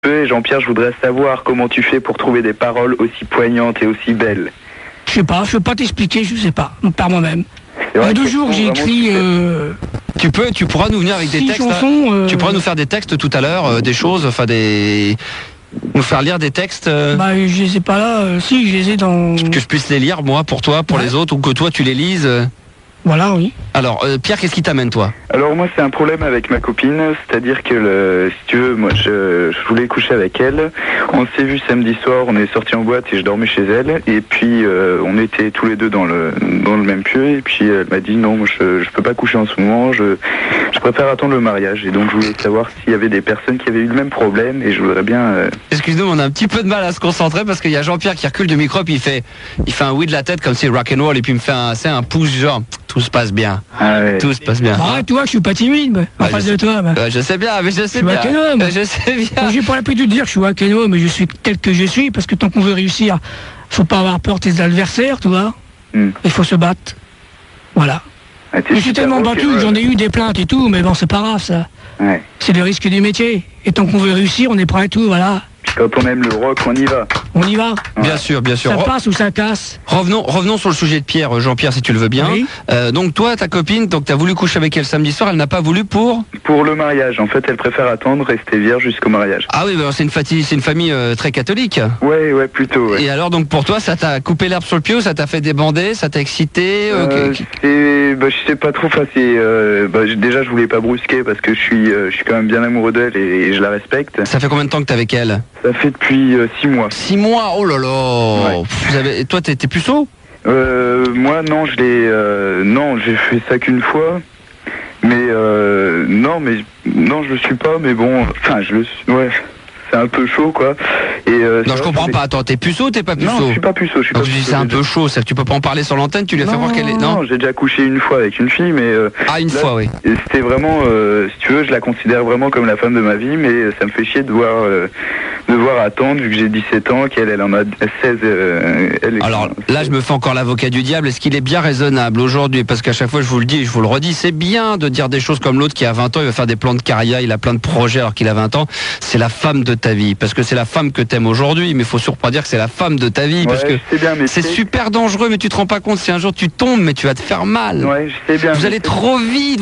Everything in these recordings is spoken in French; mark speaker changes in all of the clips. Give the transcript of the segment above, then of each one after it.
Speaker 1: Et Jean-Pierre, je voudrais savoir comment tu fais pour trouver des paroles aussi poignantes et aussi belles.
Speaker 2: Je sais pas, je peux pas t'expliquer, je sais pas, par moi-même. Il y a 2 jours, j'ai écrit...
Speaker 3: Tu pourras nous venir avec des textes.
Speaker 2: Chansons,
Speaker 3: Tu pourras nous faire des textes tout à l'heure, des choses, enfin nous faire lire des textes.
Speaker 2: Bah, je les ai pas là. Si, je les ai dans...
Speaker 3: Que je puisse les lire, moi, pour toi, pour les autres, ou que toi, tu les lises.
Speaker 2: Voilà, oui.
Speaker 3: Alors, Pierre, qu'est-ce qui t'amène, toi?
Speaker 1: Alors moi, c'est un problème avec ma copine, c'est-à-dire que, si tu veux, moi, je voulais coucher avec elle. On s'est vu samedi soir, on est sortis en boîte et je dormais chez elle. Et puis, on était tous les deux dans le même pieu. Et puis, elle m'a dit, non, moi, je peux pas coucher en ce moment, je préfère attendre le mariage. Et donc, je voulais savoir s'il y avait des personnes qui avaient eu le même problème et je voudrais bien...
Speaker 3: Excuse-nous, on a un petit peu de mal à se concentrer parce qu'il y a Jean-Pierre qui recule du micro, puis il fait un oui de la tête comme si rock'n'roll, et puis il me fait un pouce genre... Tout se passe bien.
Speaker 1: Ah ouais.
Speaker 3: Tout se passe bien.
Speaker 2: Arrête, toi, je suis pas timide, en face de toi.
Speaker 3: Je sais bien, mais je sais
Speaker 2: suis
Speaker 3: bien.
Speaker 2: Je
Speaker 3: sais bien.
Speaker 2: J'ai pas l'habitude de dire que je suis wakeno, mais je suis tel que je suis, parce que tant qu'on veut réussir, faut pas avoir peur de tes adversaires, tu vois. Il faut se battre. Voilà. Je suis tellement battu que j'en ai eu des plaintes et tout, mais bon, c'est pas grave, ça.
Speaker 1: Ouais.
Speaker 2: C'est le risque du métier. Et tant qu'on veut réussir, on est prêt à tout, voilà.
Speaker 1: Quand on aime le rock, on y va.
Speaker 2: On y va.
Speaker 3: Bien sûr, bien sûr.
Speaker 2: Ça passe ou ça casse.
Speaker 3: Revenons sur le sujet de Pierre, Jean-Pierre, si tu le veux bien.
Speaker 2: Oui.
Speaker 3: Donc toi, ta copine, donc t'as voulu coucher avec elle samedi soir, elle n'a pas voulu pour
Speaker 1: le mariage. En fait, elle préfère attendre, rester vierge jusqu'au mariage.
Speaker 3: Ah oui, bah c'est une famille très catholique.
Speaker 1: Ouais, plutôt. Ouais.
Speaker 3: Et alors donc pour toi, ça t'a coupé l'herbe sur le pied, ou ça t'a fait débander, ça t'a excité
Speaker 1: je sais pas trop. Enfin, déjà, je voulais pas brusquer parce que je suis quand même bien amoureux d'elle et je la respecte.
Speaker 3: Ça fait combien de temps que t'es avec elle?
Speaker 1: Ça fait depuis 6 mois.
Speaker 3: 6 mois, oh là là. Ouais. Toi, t'es puceau?
Speaker 1: Moi, non, j'ai fait ça qu'une fois. Mais non, je le suis pas. Mais bon, enfin, je le suis. Ouais. C'est un peu chaud, quoi. Et
Speaker 3: non, je comprends pas. Attends, t'es puceau ou t'es pas puceau?
Speaker 1: Non, je suis pas puceau.
Speaker 3: Donc tu dis c'est un peu chaud, ça, tu peux pas en parler sur l'antenne, tu lui as fait voir qu'elle est... Non,
Speaker 1: j'ai déjà couché une fois avec une fille, mais...
Speaker 3: une fois, oui.
Speaker 1: C'était vraiment, si tu veux, je la considère vraiment comme la femme de ma vie, mais ça me fait chier de devoir attendre, vu que j'ai 17 ans, qu'elle en a 16...
Speaker 3: Alors là, je me fais encore l'avocat du diable. Est-ce qu'il est bien raisonnable aujourd'hui? Parce qu'à chaque fois, je vous le dis et je vous le redis, c'est bien de dire des choses comme l'autre qui a 20 ans, il va faire des plans de carrière, il a plein de projets alors qu'il a 20 ans. C'est la femme de ta vie, parce que c'est la femme que t'aimes aujourd'hui, mais il faut surtout pas dire que c'est la femme de ta vie, parce que c'est super dangereux, mais tu te rends pas compte, si un jour tu tombes, mais tu vas te faire mal.
Speaker 1: Ouais, je sais bien.
Speaker 3: Vous allez trop vite,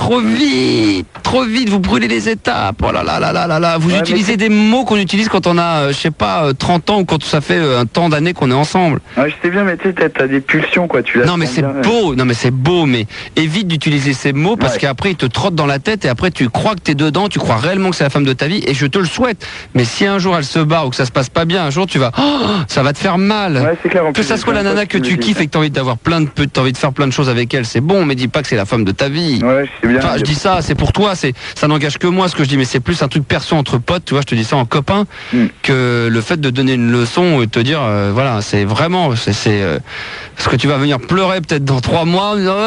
Speaker 3: vous brûlez les étapes. Oh là là là là là là. Vous utilisez des mots qu'on utilise quand on a, 30 ans, ou quand ça fait un temps d'années qu'on est ensemble.
Speaker 1: Ouais, je sais bien, mais tu sais, t'as des pulsions, quoi.
Speaker 3: Non, mais c'est beau, mais évite d'utiliser ces mots, parce qu'après ils te trottent dans la tête, et après tu crois que t'es dedans, tu crois réellement que c'est la femme de ta vie, et je te le souhaite. Mais si un jour elle se barre ou que ça se passe pas bien, un jour tu vas, ça va te faire mal.
Speaker 1: Ouais, c'est clair.
Speaker 3: Que ça soit la nana que tu kiffes et que t'as envie d'avoir t'as envie de faire plein de choses avec elle, c'est bon, mais dis pas que c'est la femme de ta vie.
Speaker 1: Ouais, je sais bien.
Speaker 3: Enfin, je dis ça, c'est pour toi, ça n'engage que moi ce que je dis, mais c'est plus un truc perso entre potes, tu vois, je te dis ça en copain, que le fait de donner une leçon et de te dire, voilà, c'est vraiment, parce que tu vas venir pleurer peut-être dans 3 mois en disant,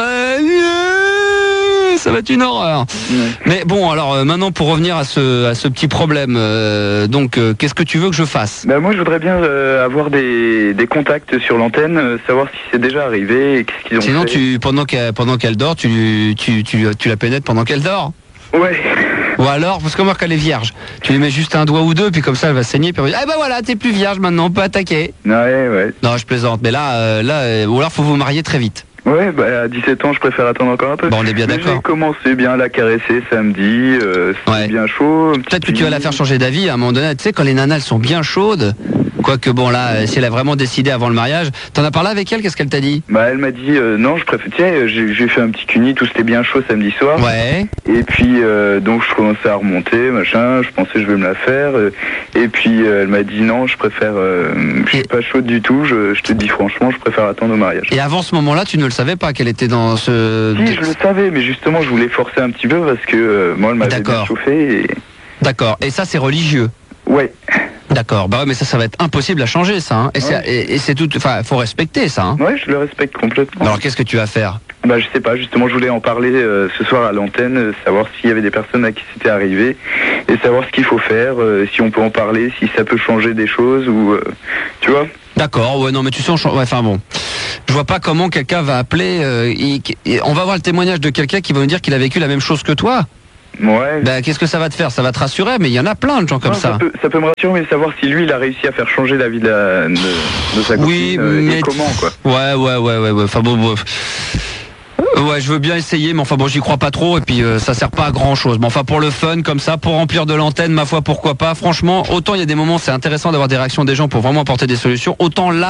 Speaker 3: ça va être une horreur. Mais bon, alors maintenant pour revenir à ce petit problème, qu'est-ce que tu veux que je fasse?
Speaker 1: Moi je voudrais bien avoir des contacts sur l'antenne, savoir si c'est déjà arrivé et qu'est-ce qu'ils ont fait.
Speaker 3: Sinon pendant qu'elle dort, tu la pénètres pendant qu'elle dort.
Speaker 1: Ouais.
Speaker 3: Ou alors, parce que moi qu'elle est vierge, tu lui mets juste un doigt ou deux, puis comme ça elle va saigner, puis on va dire, voilà, t'es plus vierge maintenant, on peut attaquer.
Speaker 1: Ouais.
Speaker 3: Non, je plaisante, mais là, ou alors faut vous marier très vite.
Speaker 1: Ouais, à 17 ans, je préfère attendre encore un peu.
Speaker 3: Bon, on est bien d'accord.
Speaker 1: J'ai commencé bien à la caresser samedi, c'était bien chaud.
Speaker 3: Peut-être que tu vas la faire changer d'avis à un moment donné. Tu sais, quand les nanas, elles sont bien chaudes, quoique bon, là, si elle a vraiment décidé avant le mariage, t'en as parlé avec elle, qu'est-ce qu'elle t'a dit?
Speaker 1: Elle m'a dit, non, je préfère, tu sais, j'ai fait un petit cuni, tout c'était bien chaud samedi soir.
Speaker 3: Ouais.
Speaker 1: Et puis, donc je commençais à remonter, machin, je pensais que je vais me la faire. Et puis, elle m'a dit, non, je préfère, je suis pas chaude du tout, je te dis franchement, je préfère attendre au mariage.
Speaker 3: Et avant ce moment-là, tu ne le savais pas qu'elle était dans ce...
Speaker 1: Si, je le savais, mais justement, je voulais forcer un petit peu parce que moi, elle m'avait bien chauffé. Et...
Speaker 3: D'accord, et ça, c'est religieux?
Speaker 1: Ouais.
Speaker 3: D'accord, bah ouais, mais ça va être impossible à changer, ça. Hein. Et c'est tout, enfin, faut respecter ça. Hein.
Speaker 1: Ouais, je le respecte complètement.
Speaker 3: Alors, qu'est-ce que tu vas faire?
Speaker 1: Je sais pas, justement, je voulais en parler ce soir à l'antenne, savoir s'il y avait des personnes à qui c'était arrivé, et savoir ce qu'il faut faire, si on peut en parler, si ça peut changer des choses, ou... tu vois?
Speaker 3: D'accord, ouais, non, mais tu sais, enfin bon... Je vois pas comment quelqu'un va appeler... on va avoir le témoignage de quelqu'un qui va nous dire qu'il a vécu la même chose que toi.
Speaker 1: Ouais.
Speaker 3: Ben, qu'est-ce que ça va te faire? Ça va te rassurer, mais il y en a plein de gens comme ça.
Speaker 1: Ça peut me rassurer, mais savoir si lui, il a réussi à faire changer la vie de sa copine.
Speaker 3: Oui, mais
Speaker 1: et comment, quoi.
Speaker 3: Ouais. Enfin bon. Ouais, je veux bien essayer, mais enfin bon, j'y crois pas trop, et puis ça sert pas à grand chose. Mais enfin, pour le fun, comme ça, pour remplir de l'antenne, ma foi, pourquoi pas. Franchement, autant il y a des moments, c'est intéressant d'avoir des réactions des gens pour vraiment apporter des solutions. Autant là,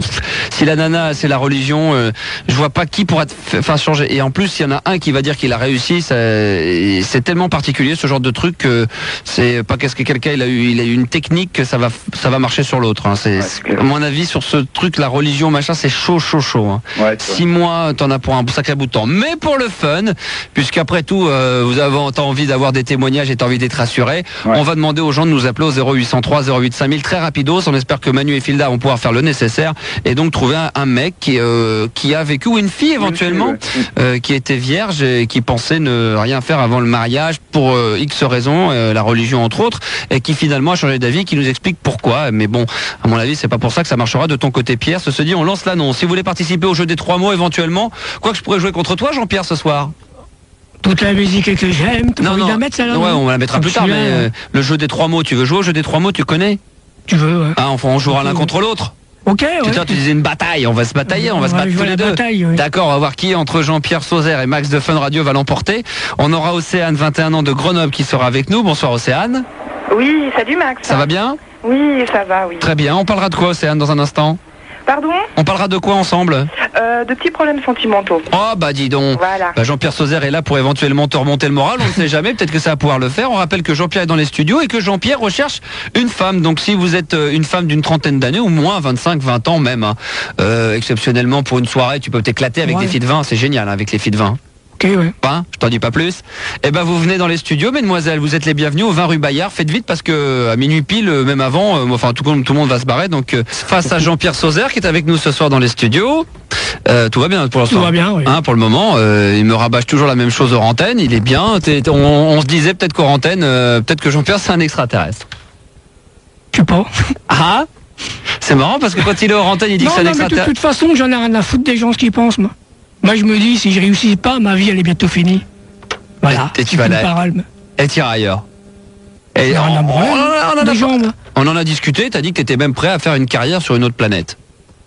Speaker 3: si la nana, c'est la religion, je vois pas qui pourra faire changer. Et en plus, il y en a un qui va dire qu'il a réussi, c'est tellement particulier ce genre de truc que c'est pas qu'est-ce que quelqu'un il a eu une technique que ça va marcher sur l'autre. Hein. À mon avis, sur ce truc, la religion, machin, c'est chaud. Hein.
Speaker 1: Ouais,
Speaker 3: 6 mois, t'en as pour un sacré bout de temps. Mais pour le fun, puisqu'après tout, t'as envie d'avoir des témoignages et t'as envie d'être rassuré, on va demander aux gens de nous appeler au 0803 08 5000 très rapidos. On espère que Manu et Filda vont pouvoir faire le nécessaire et donc trouver un mec qui a vécu, ou une fille éventuellement, qui était vierge et qui pensait ne rien faire avant le mariage pour X raisons, la religion entre autres, et qui finalement a changé d'avis, qui nous explique pourquoi. Mais bon, à mon avis, c'est pas pour ça que ça marchera de ton côté, Pierre. Ceci dit, on lance l'annonce. Si vous voulez participer au jeu des 3 mots éventuellement, quoi que je pourrais jouer contre toi, Jean-Pierre, ce soir.
Speaker 2: Toute la musique que j'aime, tu vas la mettre, celle-là?
Speaker 3: Ouais, on la mettra plus tard, mais le jeu des 3 mots, tu veux jouer au jeu des 3 mots, tu connais?
Speaker 2: Tu veux, ouais.
Speaker 3: Ah, enfin, on jouera l'un contre l'autre.
Speaker 2: Ok, ouais.
Speaker 3: Tu disais une bataille, on va se batailler, on va se battre tous les deux.
Speaker 2: Bataille, oui.
Speaker 3: D'accord, on va voir qui entre Jean-Pierre Sauzère et Max de Fun Radio va l'emporter. On aura Océane, 21 ans, de Grenoble, qui sera avec nous. Bonsoir Océane.
Speaker 4: Oui, salut Max.
Speaker 3: Ça va bien?
Speaker 4: Oui, ça va, oui.
Speaker 3: Très bien, on parlera de quoi Océane dans un instant?
Speaker 4: Pardon?
Speaker 3: On parlera de quoi ensemble?
Speaker 4: De petits problèmes sentimentaux.
Speaker 3: Oh bah dis donc.
Speaker 4: Voilà.
Speaker 3: Bah, Jean-Pierre Sauzère est là pour éventuellement te remonter le moral, on ne sait jamais, peut-être que ça va pouvoir le faire. On rappelle que Jean-Pierre est dans les studios et que Jean-Pierre recherche une femme. Donc si vous êtes une femme d'une trentaine d'années ou moins, 25, 20 ans même, hein, exceptionnellement pour une soirée, tu peux t'éclater avec des filles de vin, c'est génial, hein, avec les filles de vin.
Speaker 2: Ok, ouais.
Speaker 3: Hein, je t'en dis pas plus. Eh ben vous venez dans les studios, mesdemoiselles, vous êtes les bienvenues au 20 rue Bayard. Faites vite parce que à minuit pile, même avant, enfin tout le monde va se barrer. Donc face à Jean-Pierre Sauzère qui est avec nous ce soir dans les studios. Tout va bien pour l'instant.
Speaker 2: Tout va bien, oui.
Speaker 3: Hein, pour le moment, il me rabâche toujours la même chose hors antenne. Il est bien. On se disait peut-être qu'hors antenne, peut-être que Jean-Pierre c'est un extraterrestre.
Speaker 2: Je sais pas.
Speaker 3: Ah, c'est marrant parce que quand il est hors antenne, il dit que c'est un extraterrestre.
Speaker 2: De toute façon, j'en ai rien à foutre des gens ce qu'ils pensent, moi. Moi, je me dis, si je réussis pas, ma vie, elle est bientôt finie. Voilà.
Speaker 3: Et tu vas là. Et t'iras ailleurs. Et on en a discuté, t'as dit que t'étais même prêt à faire une carrière sur une autre planète.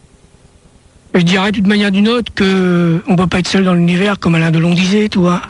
Speaker 2: Je dirais d'une manière ou d'une autre que on peut pas être seul dans l'univers, comme Alain Delon disait, tu vois.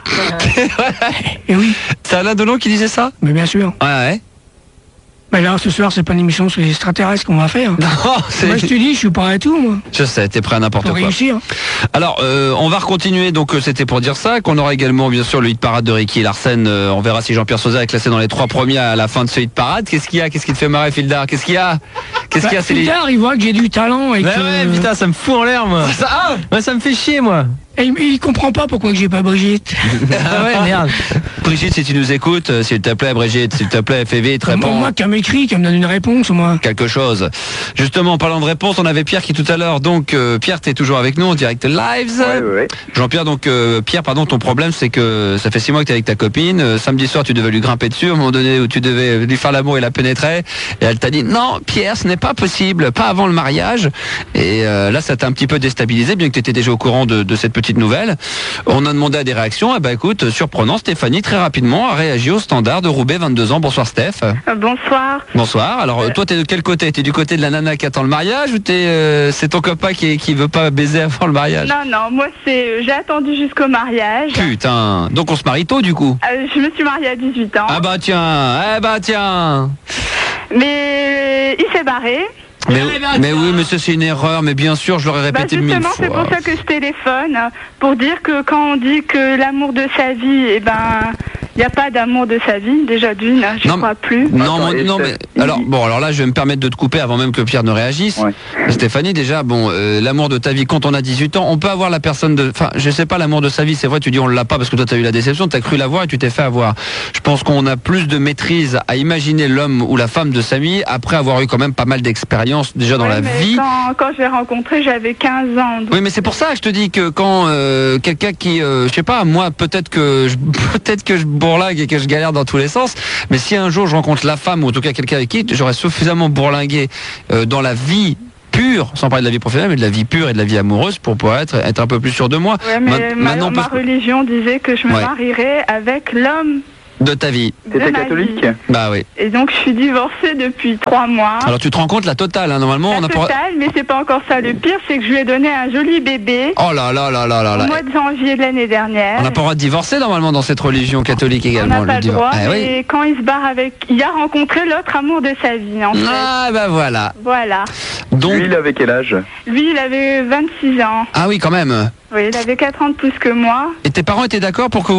Speaker 2: Et oui.
Speaker 3: C'est Alain Delon qui disait ça?
Speaker 2: Mais bien sûr.
Speaker 3: Ouais.
Speaker 2: Mais là, ce soir, c'est pas une émission sur les extraterrestres qu'on va faire.
Speaker 3: Non,
Speaker 2: moi, je te dis, je suis pas à tout, moi.
Speaker 3: Je sais, t'es prêt à n'importe quoi.
Speaker 2: Pour réussir.
Speaker 3: Alors, on va recontinuer, donc c'était pour dire ça, qu'on aura également, bien sûr, le hit parade de Ricky Larsen. On verra si Jean-Pierre Sauzère est classé dans les 3 premiers à la fin de ce hit parade. Qu'est-ce qu'il y a? Qu'est-ce qui te fait marrer, Fildar? Qu'est-ce qu'il y a?
Speaker 2: Fildar, il voit que j'ai du talent et
Speaker 5: ouais, putain, ça me fout en l'air, moi. Ça me fait chier, moi.
Speaker 2: Et il comprend pas pourquoi que j'ai pas Brigitte.
Speaker 5: Ah ouais, merde.
Speaker 3: Brigitte, si tu nous écoutes, s'il te plaît, Brigitte, s'il te plaît, fais vite, réponds.
Speaker 2: Moi, qu'elle m'écrit, qu'elle me donne une réponse, moi.
Speaker 3: Quelque chose. Justement, en parlant de réponse, on avait Pierre qui tout à l'heure, donc Pierre, t'es toujours avec nous en direct live.
Speaker 1: Ouais.
Speaker 3: Jean-Pierre, donc Pierre, pardon, ton problème, c'est que ça fait 6 mois que t'es avec ta copine. Samedi soir, tu devais lui grimper dessus, à un moment donné où tu devais lui faire l'amour et la pénétrer. Et elle t'a dit, non, Pierre, ce n'est pas possible, pas avant le mariage. Et là, ça t'a un petit peu déstabilisé, bien que tu étais déjà au courant de cette petite nouvelle. On a demandé à des réactions. Et écoute, surprenant, Stéphanie, très rapidement, a réagi au standard de Roubaix, 22 ans. Bonsoir, Steph.
Speaker 4: Bonsoir.
Speaker 3: Bonsoir. Alors, toi, t'es de quel côté? T'es du côté de la nana qui attend le mariage ou c'est ton copain qui veut pas baiser avant le mariage?
Speaker 4: Non, moi, j'ai attendu jusqu'au mariage.
Speaker 3: Putain. Donc, on se marie tôt, du coup?
Speaker 4: Je me suis mariée à 18 ans.
Speaker 3: Ah bah tiens.
Speaker 4: Mais il s'est barré.
Speaker 3: Mais oui, mais ça c'est une erreur, mais bien sûr, je l'aurais répété 1000 fois.
Speaker 4: C'est pour ça que je téléphone, pour dire que quand on dit que l'amour de sa vie, il n'y a pas d'amour de sa vie, déjà d'une, je crois plus.
Speaker 3: Non, mais alors là, je vais me permettre de te couper avant même que Pierre ne réagisse. Ouais. Stéphanie, déjà, l'amour de ta vie, quand on a 18 ans, on peut avoir la personne enfin, je sais pas, l'amour de sa vie, c'est vrai, tu dis on l'a pas parce que toi t'as eu la déception, t'as cru l'avoir et tu t'es fait avoir. Je pense qu'on a plus de maîtrise à imaginer l'homme ou la femme de sa vie après avoir eu quand même pas mal d'expérience déjà dans la vie.
Speaker 4: Quand je l'ai rencontré, j'avais 15 ans. Donc...
Speaker 3: Oui, mais c'est pour ça que je te dis que quand quelqu'un qui, je sais pas, moi peut-être que je bourlingue et que je galère dans tous les sens, mais si un jour je rencontre la femme ou en tout cas quelqu'un avec qui j'aurais suffisamment bourlingué dans la vie pure, sans parler de la vie professionnelle, mais de la vie pure et de la vie amoureuse pour pouvoir être un peu plus sûr de moi.
Speaker 4: Ouais, mais ma religion disait que je me marierais avec l'homme
Speaker 3: De ta vie.
Speaker 1: T'étais catholique?
Speaker 3: Bah oui.
Speaker 4: Et donc je suis divorcée depuis 3 mois.
Speaker 3: Alors tu te rends compte la totale, hein, normalement
Speaker 4: la totale, mais c'est pas encore ça. Le pire, c'est que je lui ai donné un joli bébé.
Speaker 3: Oh là là là là là là.
Speaker 4: Au mois de janvier de l'année dernière.
Speaker 3: On n'a pas le droit de divorcer normalement dans cette religion catholique également.
Speaker 4: On n'a pas le droit.
Speaker 3: Ah,
Speaker 4: et
Speaker 3: oui.
Speaker 4: quand il se barre avec, il a rencontré l'autre amour de sa vie en fait.
Speaker 3: Ah bah voilà.
Speaker 4: Voilà.
Speaker 3: Donc
Speaker 1: lui, il avait quel âge?
Speaker 4: Lui, il avait 26 ans.
Speaker 3: Ah oui, quand même.
Speaker 4: Oui, il avait 4 ans de plus que moi.
Speaker 3: Et tes parents étaient d'accord pour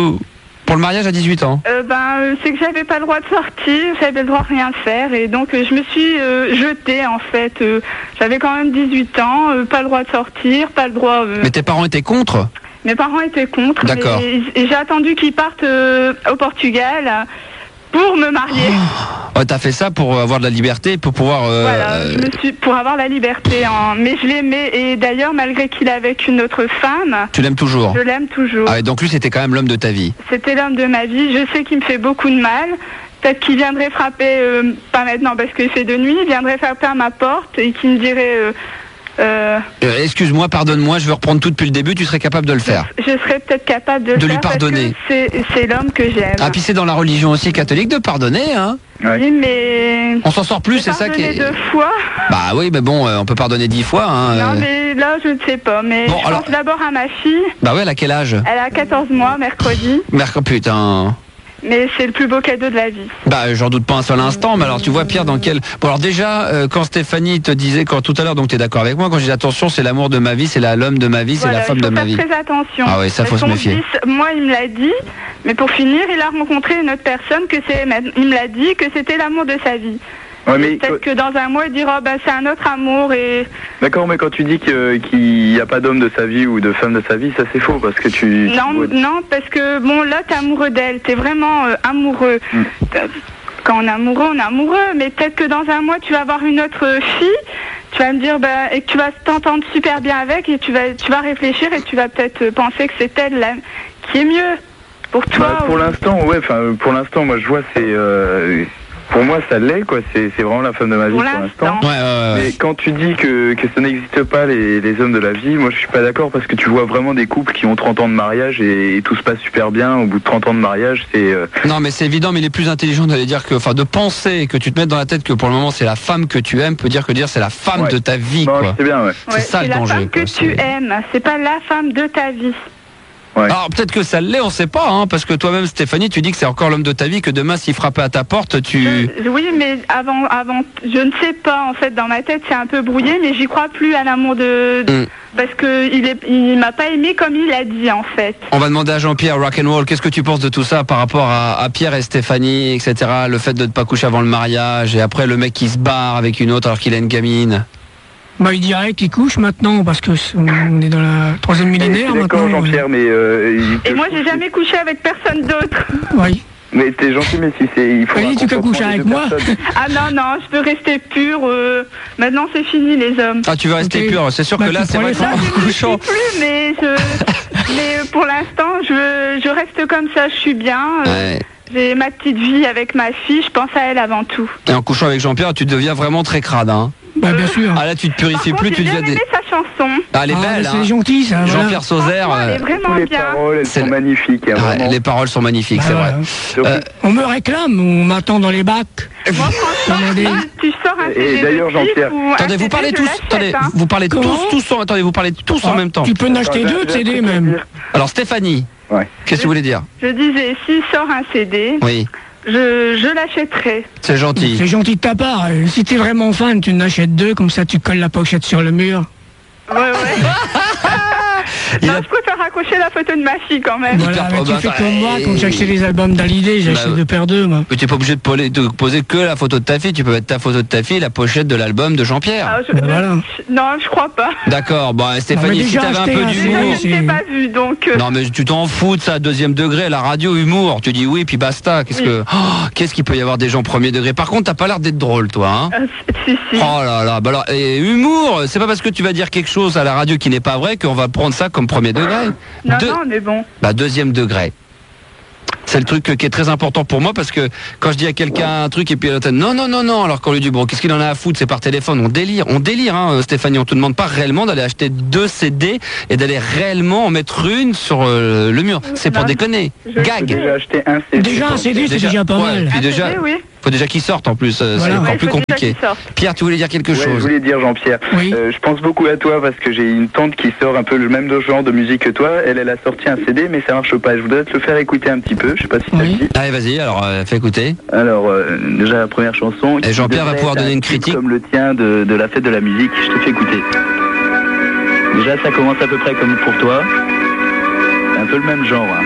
Speaker 3: le mariage à 18 ans?
Speaker 4: C'est que j'avais pas le droit de sortir, j'avais le droit de rien faire et donc je me suis jetée en fait. J'avais quand même 18 ans, pas le droit de sortir, pas le droit...
Speaker 3: Mais tes parents étaient contre?
Speaker 4: Mes parents étaient contre.
Speaker 3: D'accord.
Speaker 4: Et j'ai attendu qu'ils partent au Portugal pour me marier.
Speaker 3: Oh, t'as fait ça pour avoir de la liberté, pour pouvoir...
Speaker 4: Voilà, pour avoir la liberté. Mais je l'aimais et d'ailleurs, malgré qu'il est avec une autre femme...
Speaker 3: Tu l'aimes toujours?
Speaker 4: Je l'aime toujours.
Speaker 3: Ah, et donc lui, c'était quand même l'homme de ta vie?
Speaker 4: C'était l'homme de ma vie. Je sais qu'il me fait beaucoup de mal. Peut-être qu'il viendrait frapper, pas maintenant parce qu'il fait de nuit, il viendrait frapper à ma porte et qu'il me dirait...
Speaker 3: excuse-moi, pardonne-moi, je veux reprendre tout depuis le début, tu serais capable de le faire?
Speaker 4: Je serais peut-être capable de le faire.
Speaker 3: Lui pardonner.
Speaker 4: Parce que c'est l'homme que j'aime.
Speaker 3: Ah, puis c'est dans la religion aussi catholique de pardonner, hein?
Speaker 4: Oui, mais...
Speaker 3: On s'en sort plus, c'est ça qui est...
Speaker 4: 2 fois.
Speaker 3: Bah oui, mais bon, on peut pardonner 10 fois, hein.
Speaker 4: Non, mais là, je ne sais pas. Mais
Speaker 3: bon,
Speaker 4: je pense d'abord à ma fille.
Speaker 3: Bah ouais, elle a quel âge?
Speaker 4: Elle a 14 mois, mercredi.
Speaker 3: Putain...
Speaker 4: Mais c'est le plus beau cadeau de la vie.
Speaker 3: Bah j'en doute pas un seul instant, mais alors tu vois Pierre dans quel... Bon alors déjà, quand Stéphanie te disait, quand tout à l'heure, donc tu es d'accord avec moi, quand je dis attention, c'est l'amour de ma vie, c'est l'homme de ma vie, c'est la femme de ma vie.
Speaker 4: Très attention.
Speaker 3: Ah oui, ça faut se méfier.
Speaker 4: Moi il me l'a dit, mais pour finir, il a rencontré une autre personne il me l'a dit que c'était l'amour de sa vie. Ouais, mais peut-être que dans un mois il dira c'est un autre amour et...
Speaker 1: D'accord, mais quand tu dis qu'il n'y a pas d'homme de sa vie ou de femme de sa vie, ça c'est faux parce que tu...
Speaker 4: Non, parce que bon là t'es amoureux d'elle, t'es vraiment amoureux. Quand on est amoureux, mais peut-être que dans un mois tu vas avoir une autre fille, tu vas me dire et que tu vas t'entendre super bien avec et tu vas réfléchir et tu vas peut-être penser que c'est elle là, qui est mieux pour toi.
Speaker 1: Pour l'instant, moi je vois pour moi, ça l'est, quoi. C'est vraiment la femme de ma vie pour l'instant.
Speaker 3: Ouais.
Speaker 1: Mais quand tu dis que ça n'existe pas, les hommes de la vie, moi, je suis pas d'accord parce que tu vois vraiment des couples qui ont 30 ans de mariage et tout se passe super bien. Au bout de 30 ans de mariage, c'est...
Speaker 3: Non, mais c'est évident, mais il est plus intelligent d'aller dire que... Enfin, de penser que tu te mettes dans la tête que pour le moment, c'est la femme que tu aimes, peut dire que dire c'est la femme de ta vie, quoi.
Speaker 1: C'est bien,
Speaker 3: C'est ça le danger.
Speaker 4: C'est la femme que tu aimes, c'est pas la femme de ta vie.
Speaker 1: Ouais.
Speaker 3: Alors peut-être que ça l'est, on sait pas, hein, parce que toi-même Stéphanie, tu dis que c'est encore l'homme de ta vie, que demain s'il frappait à ta porte,
Speaker 4: oui, mais avant, je ne sais pas, en fait, dans ma tête c'est un peu brouillé, mais j'y crois plus à l'amour parce que il m'a pas aimé comme il a dit, en fait.
Speaker 3: On va demander à Jean-Pierre Rock'n'Roll, qu'est-ce que tu penses de tout ça par rapport à Pierre et Stéphanie, etc., le fait de ne pas coucher avant le mariage, et après le mec qui se barre avec une autre alors qu'il a une gamine?
Speaker 2: Bah il dirait qu'il couche maintenant parce que on est dans la 3e millénaire maintenant.
Speaker 1: D'accord Jean-Pierre, mais...
Speaker 4: Et moi j'ai jamais couché avec personne d'autre.
Speaker 2: Oui.
Speaker 1: Mais t'es gentil, mais si c'est... Il faut
Speaker 2: tu peux coucher avec moi.
Speaker 4: Ah non, je peux rester pure. Maintenant c'est fini les hommes.
Speaker 3: Ah tu veux rester pure, c'est sûr que là c'est vrai
Speaker 4: que couchant. Plus, mais pour l'instant je reste comme ça, je suis bien. J'ai ma petite vie avec ma fille, je pense à elle avant tout.
Speaker 3: Et en couchant avec Jean-Pierre, tu deviens vraiment très crade, hein?
Speaker 2: Bah bien sûr.
Speaker 3: Ah là tu te purifies plus, tu deviens
Speaker 4: des... sa chanson.
Speaker 3: Ah elle est belle,
Speaker 2: c'est gentil ça.
Speaker 3: Jean-Pierre Sauzère.
Speaker 4: Elle est vraiment
Speaker 1: les
Speaker 4: bien.
Speaker 1: Paroles, elles sont magnifiques.
Speaker 3: Les paroles sont magnifiques, c'est vrai.
Speaker 2: On me réclame, on m'attend dans les bacs.
Speaker 4: Moi franchement, tu sors un CD.
Speaker 1: Et d'ailleurs Jean-Pierre.
Speaker 3: Attendez, vous parlez tous. Attendez, vous parlez vous parlez tous en même temps.
Speaker 2: Tu peux en acheter 2 de CD même.
Speaker 3: Alors Stéphanie. Qu'est-ce que vous voulez dire?
Speaker 4: Je disais, s'il sort un CD.
Speaker 3: Oui.
Speaker 4: Je l'achèterai.
Speaker 3: C'est gentil.
Speaker 2: C'est gentil de ta part. Si t'es vraiment fan, tu en achètes 2, comme ça tu colles la pochette sur le mur.
Speaker 4: Ouais. Non, je préfère accrocher la photo de ma fille quand même.
Speaker 2: Voilà, tu fais comme moi, quand j'ai acheté les albums d'Hallyday, j'ai acheté 2 paires d'eux, moi.
Speaker 3: Mais tu n'es pas obligé de poser que la photo de ta fille, tu peux mettre ta photo de ta fille, la pochette de l'album de Jean-Pierre.
Speaker 2: Voilà.
Speaker 4: Non, je crois pas.
Speaker 3: D'accord, bon Stéphanie, si t'avais un peu d'humour...
Speaker 4: Je l'ai pas vu, donc...
Speaker 3: Non mais tu t'en fous de ça, 2e degré, la radio, humour, tu dis oui, puis basta, qu'est-ce qu'il peut y avoir des gens 1er degré? Par contre, t'as pas l'air d'être drôle, toi, hein?
Speaker 4: Si.
Speaker 3: Oh là là, bah alors, et humour, c'est pas parce que tu vas dire quelque chose à la radio qui n'est pas vrai qu'on va prendre ça comme 1er degré.
Speaker 4: Non, mais bon.
Speaker 3: Bah 2e degré. C'est le truc qui est très important pour moi parce que quand je dis à quelqu'un un truc et puis l'autre non, alors qu'on lui dit bon, qu'est-ce qu'il en a à foutre, c'est par téléphone, on délire, hein, Stéphanie, on te demande pas réellement d'aller acheter 2 CD et d'aller réellement en mettre une sur le mur. C'est pour déconner. Gag.
Speaker 1: Déjà acheté un CD.
Speaker 2: Déjà un CD, c'est déjà pas mal.
Speaker 3: Puis déjà, faut déjà qu'il sorte en plus, c'est encore plus compliqué. Pierre, tu voulais dire quelque chose?
Speaker 1: Je voulais dire, Jean-Pierre, je pense beaucoup à toi parce que j'ai une tante qui sort un peu le même genre de musique que toi. Elle a sorti un CD, mais ça marche pas. Je voudrais te le faire écouter un petit peu. Je sais pas si ça te dit.
Speaker 3: Allez, vas-y, alors fais écouter.
Speaker 1: Alors, déjà la première chanson.
Speaker 3: Et Jean-Pierre va pouvoir donner une critique.
Speaker 1: Comme le tien de la fête de la musique, je te fais écouter. Déjà, ça commence à peu près comme pour toi. C'est un peu le même genre. Hein.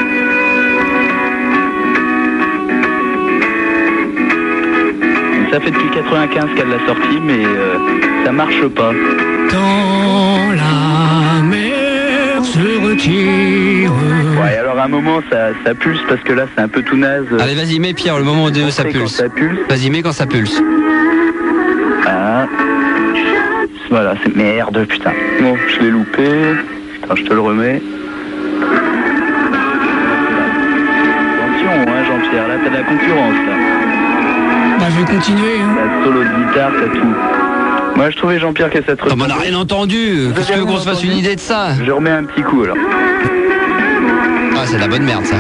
Speaker 1: Ça fait depuis 95 qu'elle l'a sorti, mais ça marche pas.
Speaker 2: Quand la mer se retire.
Speaker 1: Ouais, alors à un moment ça pulse parce que là c'est un peu tout naze.
Speaker 3: Allez, vas-y, mets Pierre, le moment où ça pulse. Vas-y, mets quand ça pulse.
Speaker 1: Ah. Voilà, c'est merde, putain. Bon, je l'ai loupé. Attends, je te le remets. Attention, hein, Jean-Pierre, là t'as de la concurrence là.
Speaker 2: Bah, je vais continuer. Hein.
Speaker 1: La solo de guitare, t'as tout. Moi, je trouvais, Jean-Pierre, que ça te
Speaker 3: ressemblait. On n'a rien entendu. Qu'est-ce que tu veux qu'on se fasse une idée de ça?
Speaker 1: Je remets un petit coup, alors.
Speaker 3: Ah, c'est de la bonne merde, ça.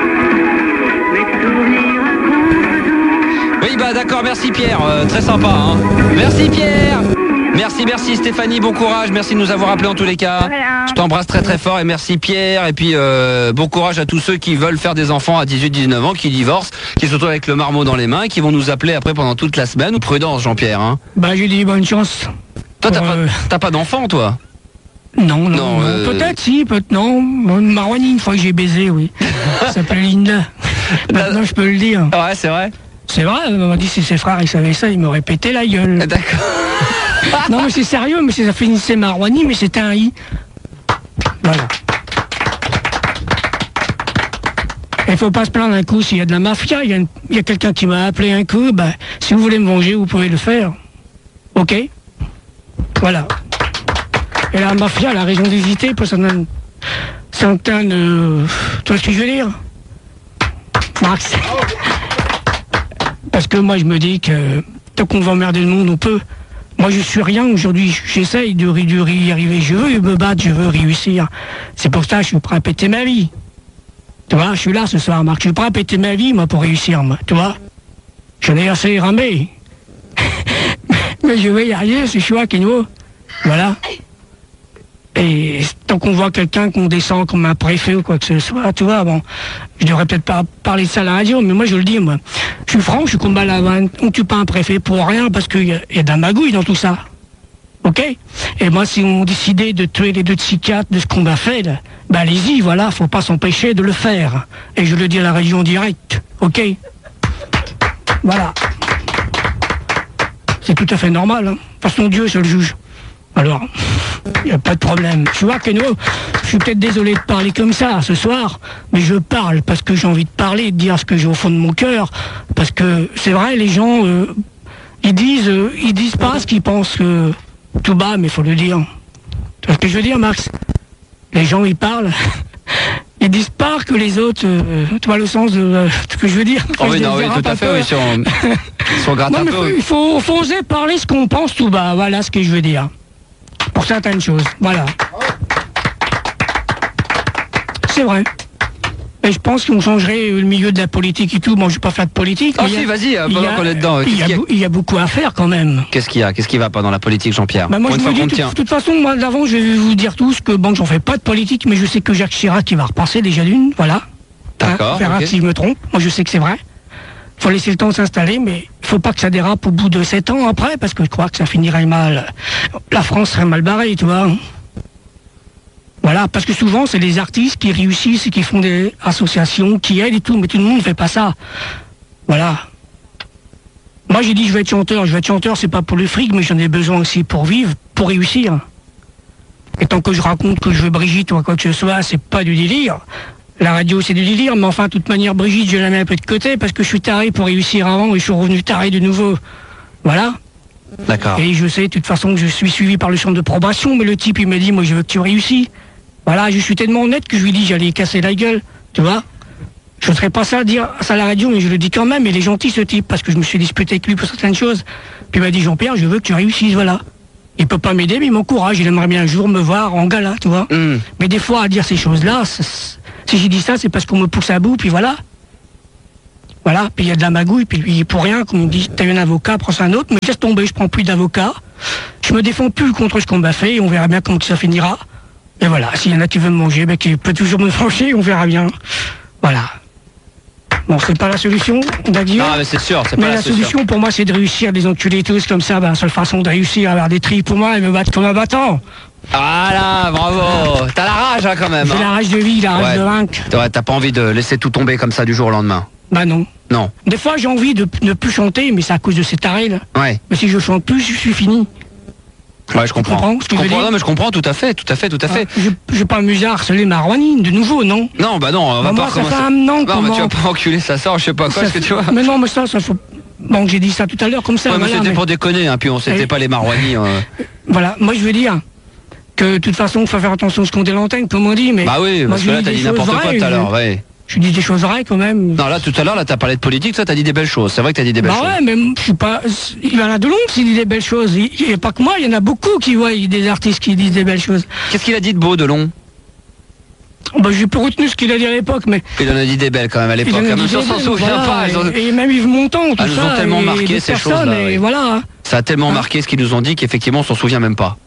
Speaker 3: Oui, bah d'accord, merci Pierre. Très sympa, hein. Merci Pierre. Merci Stéphanie, bon courage, merci de nous avoir appelés en tous les cas. Je t'embrasse très très fort et merci Pierre. Et puis bon courage à tous ceux qui veulent faire des enfants à 18-19 ans, qui divorcent, qui se retrouvent avec le marmot dans les mains et qui vont nous appeler après pendant toute la semaine. Ou prudence, Jean-Pierre, hein.
Speaker 2: Bah j'ai dit bonne chance.
Speaker 3: Toi t'as pas d'enfant, toi?
Speaker 2: Non, peut-être si, peut-être non. Marwani, une fois que j'ai baisé, oui. Ça s'appelle Linda. Maintenant je peux le dire.
Speaker 3: Ouais, c'est vrai.
Speaker 2: C'est vrai, elle m'a dit si ses frères ils savaient ça, ils m'auraient pété la gueule.
Speaker 3: D'accord.
Speaker 2: Non mais c'est sérieux, mais ça finissait Marwani, mais c'était un i. Voilà. Il faut pas se plaindre un coup s'il y a de la mafia. Il y a quelqu'un qui m'a appelé un coup, bah, si vous voulez me venger, vous pouvez le faire. Ok? Voilà. Et la mafia, elle a raison d'hésiter, parce que c'est un tas de... Tu vois ce que je veux dire? Max. Parce que moi je me dis que tant qu'on va emmerder le monde, on peut. Moi je suis rien aujourd'hui, j'essaye de y arriver, je veux me battre, je veux réussir. C'est pour ça que je suis prêt à péter ma vie. Tu vois, je suis là ce soir, Marc, je suis prêt à péter ma vie, moi, pour réussir, moi, tu vois. J'en ai assez ramé. Mais je vais y arriver, c'est choix, Kenwo. Voilà. Et tant qu'on voit quelqu'un qu'on descend comme un préfet ou quoi que ce soit, tu vois, bon, je devrais peut-être pas parler de ça à la radio, mais moi je le dis, moi. Je suis franc, je suis comme Balavane, on tue pas un préfet pour rien, parce qu'il y a de la magouille dans tout ça. Ok? Et moi, si on décidait de tuer les 2 psychiatres de ce qu'on a fait, là, bah allez-y, voilà, faut pas s'empêcher de le faire. Et je le dis à la région directe, ok? Voilà. C'est tout à fait normal, hein. De toute façon, Dieu, c'est le juge. Alors, il n'y a pas de problème. Tu vois, Keno, je suis peut-être désolé de parler comme ça ce soir, mais je parle parce que j'ai envie de parler, de dire ce que j'ai au fond de mon cœur. Parce que c'est vrai, les gens, ils disent pas ce qu'ils pensent tout bas, mais il faut le dire. Tu vois ce que je veux dire, Max? Les gens, ils parlent. Ils disent pas que les autres, tu vois le sens de ce que je veux dire.
Speaker 3: Oh oui, non, oui, tout à fait, oui, si on gratte un peu.
Speaker 2: Il faut oser parler ce qu'on pense tout bas, voilà ce que je veux dire. Pour certaines choses, voilà. C'est vrai. Et je pense qu'on changerait le milieu de la politique et tout. Bon, je vais pas faire de politique.
Speaker 3: Ah si, vas-y, pendant qu'on est dedans.
Speaker 2: Il y a beaucoup à faire quand même.
Speaker 3: Qu'est-ce qu'il y a? Qu'est-ce qui va pas dans la politique, Jean-Pierre?
Speaker 2: Bah moi, je vous dis, de toute façon, moi, d'avant, je vais vous dire tous que, bon, j'en fais pas de politique, mais je sais que Jacques Chirac, qui va repasser déjà d'une, voilà.
Speaker 3: D'accord.
Speaker 2: On verra si je me trompe. Moi, je sais que c'est vrai. Faut laisser le temps de s'installer, mais il faut pas que ça dérape au bout de 7 ans après, parce que je crois que ça finirait mal. La France serait mal barrée, tu vois. Voilà, parce que souvent, c'est les artistes qui réussissent et qui font des associations, qui aident et tout, mais tout le monde ne fait pas ça. Voilà. Moi, j'ai dit, je vais être chanteur. Je vais être chanteur, c'est pas pour le fric, mais j'en ai besoin aussi pour vivre, pour réussir. Et tant que je raconte que je veux Brigitte ou quoi que ce soit, c'est pas du délire. La radio, c'est du délire, mais enfin, de toute manière, Brigitte, je la mets un peu de côté parce que je suis taré pour réussir avant et je suis revenu taré de nouveau. Voilà.
Speaker 3: D'accord.
Speaker 2: Et je sais, de toute façon, que je suis suivi par le centre de probation, mais le type, il m'a dit, moi, je veux que tu réussis. Voilà, je suis tellement honnête que je lui dis, j'allais casser la gueule, tu vois. Je ne serais pas ça à dire ça à la radio, mais je le dis quand même. Il est gentil ce type, parce que je me suis disputé avec lui pour certaines choses. Puis il m'a dit, Jean-Pierre, je veux que tu réussisses, voilà. Il peut pas m'aider, mais il m'encourage. Il aimerait bien un jour me voir en gala, tu vois. Mais des fois, à dire ces choses-là, si j'ai dit ça, c'est parce qu'on me pousse à bout, puis voilà. Voilà, puis il y a de la magouille, puis pour rien, comme on dit, t'as eu un avocat, prends un autre, mais je laisse tomber, je prends plus d'avocat. Je me défends plus contre ce qu'on m'a fait, et on verra bien comment ça finira. Et voilà, s'il y en a qui veulent me manger, ben, qui peut toujours me franchir, on verra bien. Voilà. Bon, c'est pas la solution, on va dire.
Speaker 3: Non, mais c'est sûr, c'est pas
Speaker 2: mais la solution pour moi, c'est de réussir, des enculés tous comme ça. Ben, la seule façon de réussir à avoir des tris pour moi, et me battre comme un battant.
Speaker 3: Ah là, bravo. T'as la rage, hein, quand même.
Speaker 2: J'ai la rage de vie, la rage de vaincre.
Speaker 3: Ouais, t'as pas envie de laisser tout tomber comme ça du jour au lendemain.
Speaker 2: Bah non.
Speaker 3: Non.
Speaker 2: Des fois, j'ai envie de ne plus chanter, mais c'est à cause de ces tarés, là.
Speaker 3: Ouais.
Speaker 2: Mais si je chante plus, je suis fini.
Speaker 3: Ouais, je comprends.
Speaker 2: Ce que je veux dire.
Speaker 3: Non, mais je comprends tout à fait.
Speaker 2: Je vais pas m'amuser à harceler Marouani, de nouveau, non.
Speaker 3: Non, bah non, on va pas recommencer.
Speaker 2: Non,
Speaker 3: mais tu vas pas enculer sa sœur, je sais pas quoi, est-ce que tu vois.
Speaker 2: Mais non, mais ça faut... Bon, j'ai dit ça tout à l'heure, comme ça.
Speaker 3: Ouais, mais
Speaker 2: voilà,
Speaker 3: c'était pour déconner, hein, puis on s'était pas les Marouani.
Speaker 2: Voilà, moi je veux dire que de toute façon, il faut faire attention à ce qu'on dit à l'antenne, comme on dit, mais...
Speaker 3: Bah oui, parce que là, t'as dit n'importe quoi tout à l'heure, ouais.
Speaker 2: Je dis des choses vraies quand même.
Speaker 3: Non, là, tout à l'heure, là, t'as parlé de politique, toi, t'as dit des belles choses. C'est vrai que t'as dit des belles choses.
Speaker 2: Bah ouais, mais je suis pas... Il y en a de longs qui disent des belles choses. Il n'y a pas que moi, il y en a beaucoup qui voient des artistes qui disent des belles choses.
Speaker 3: Qu'est-ce qu'il a dit de beau, Delon?
Speaker 2: Bah, j'ai pas retenu ce qu'il a dit à l'époque, mais...
Speaker 3: Il en a dit des belles quand même à l'époque. Même si on s'en souvient pas.
Speaker 2: Et même Yves Montand, tout ça.
Speaker 3: Elles nous ont tellement marqué ces choses-là.
Speaker 2: Et voilà.
Speaker 3: Ça a tellement marqué ce qu'ils nous ont dit qu'effectivement, on s'en souvient même pas.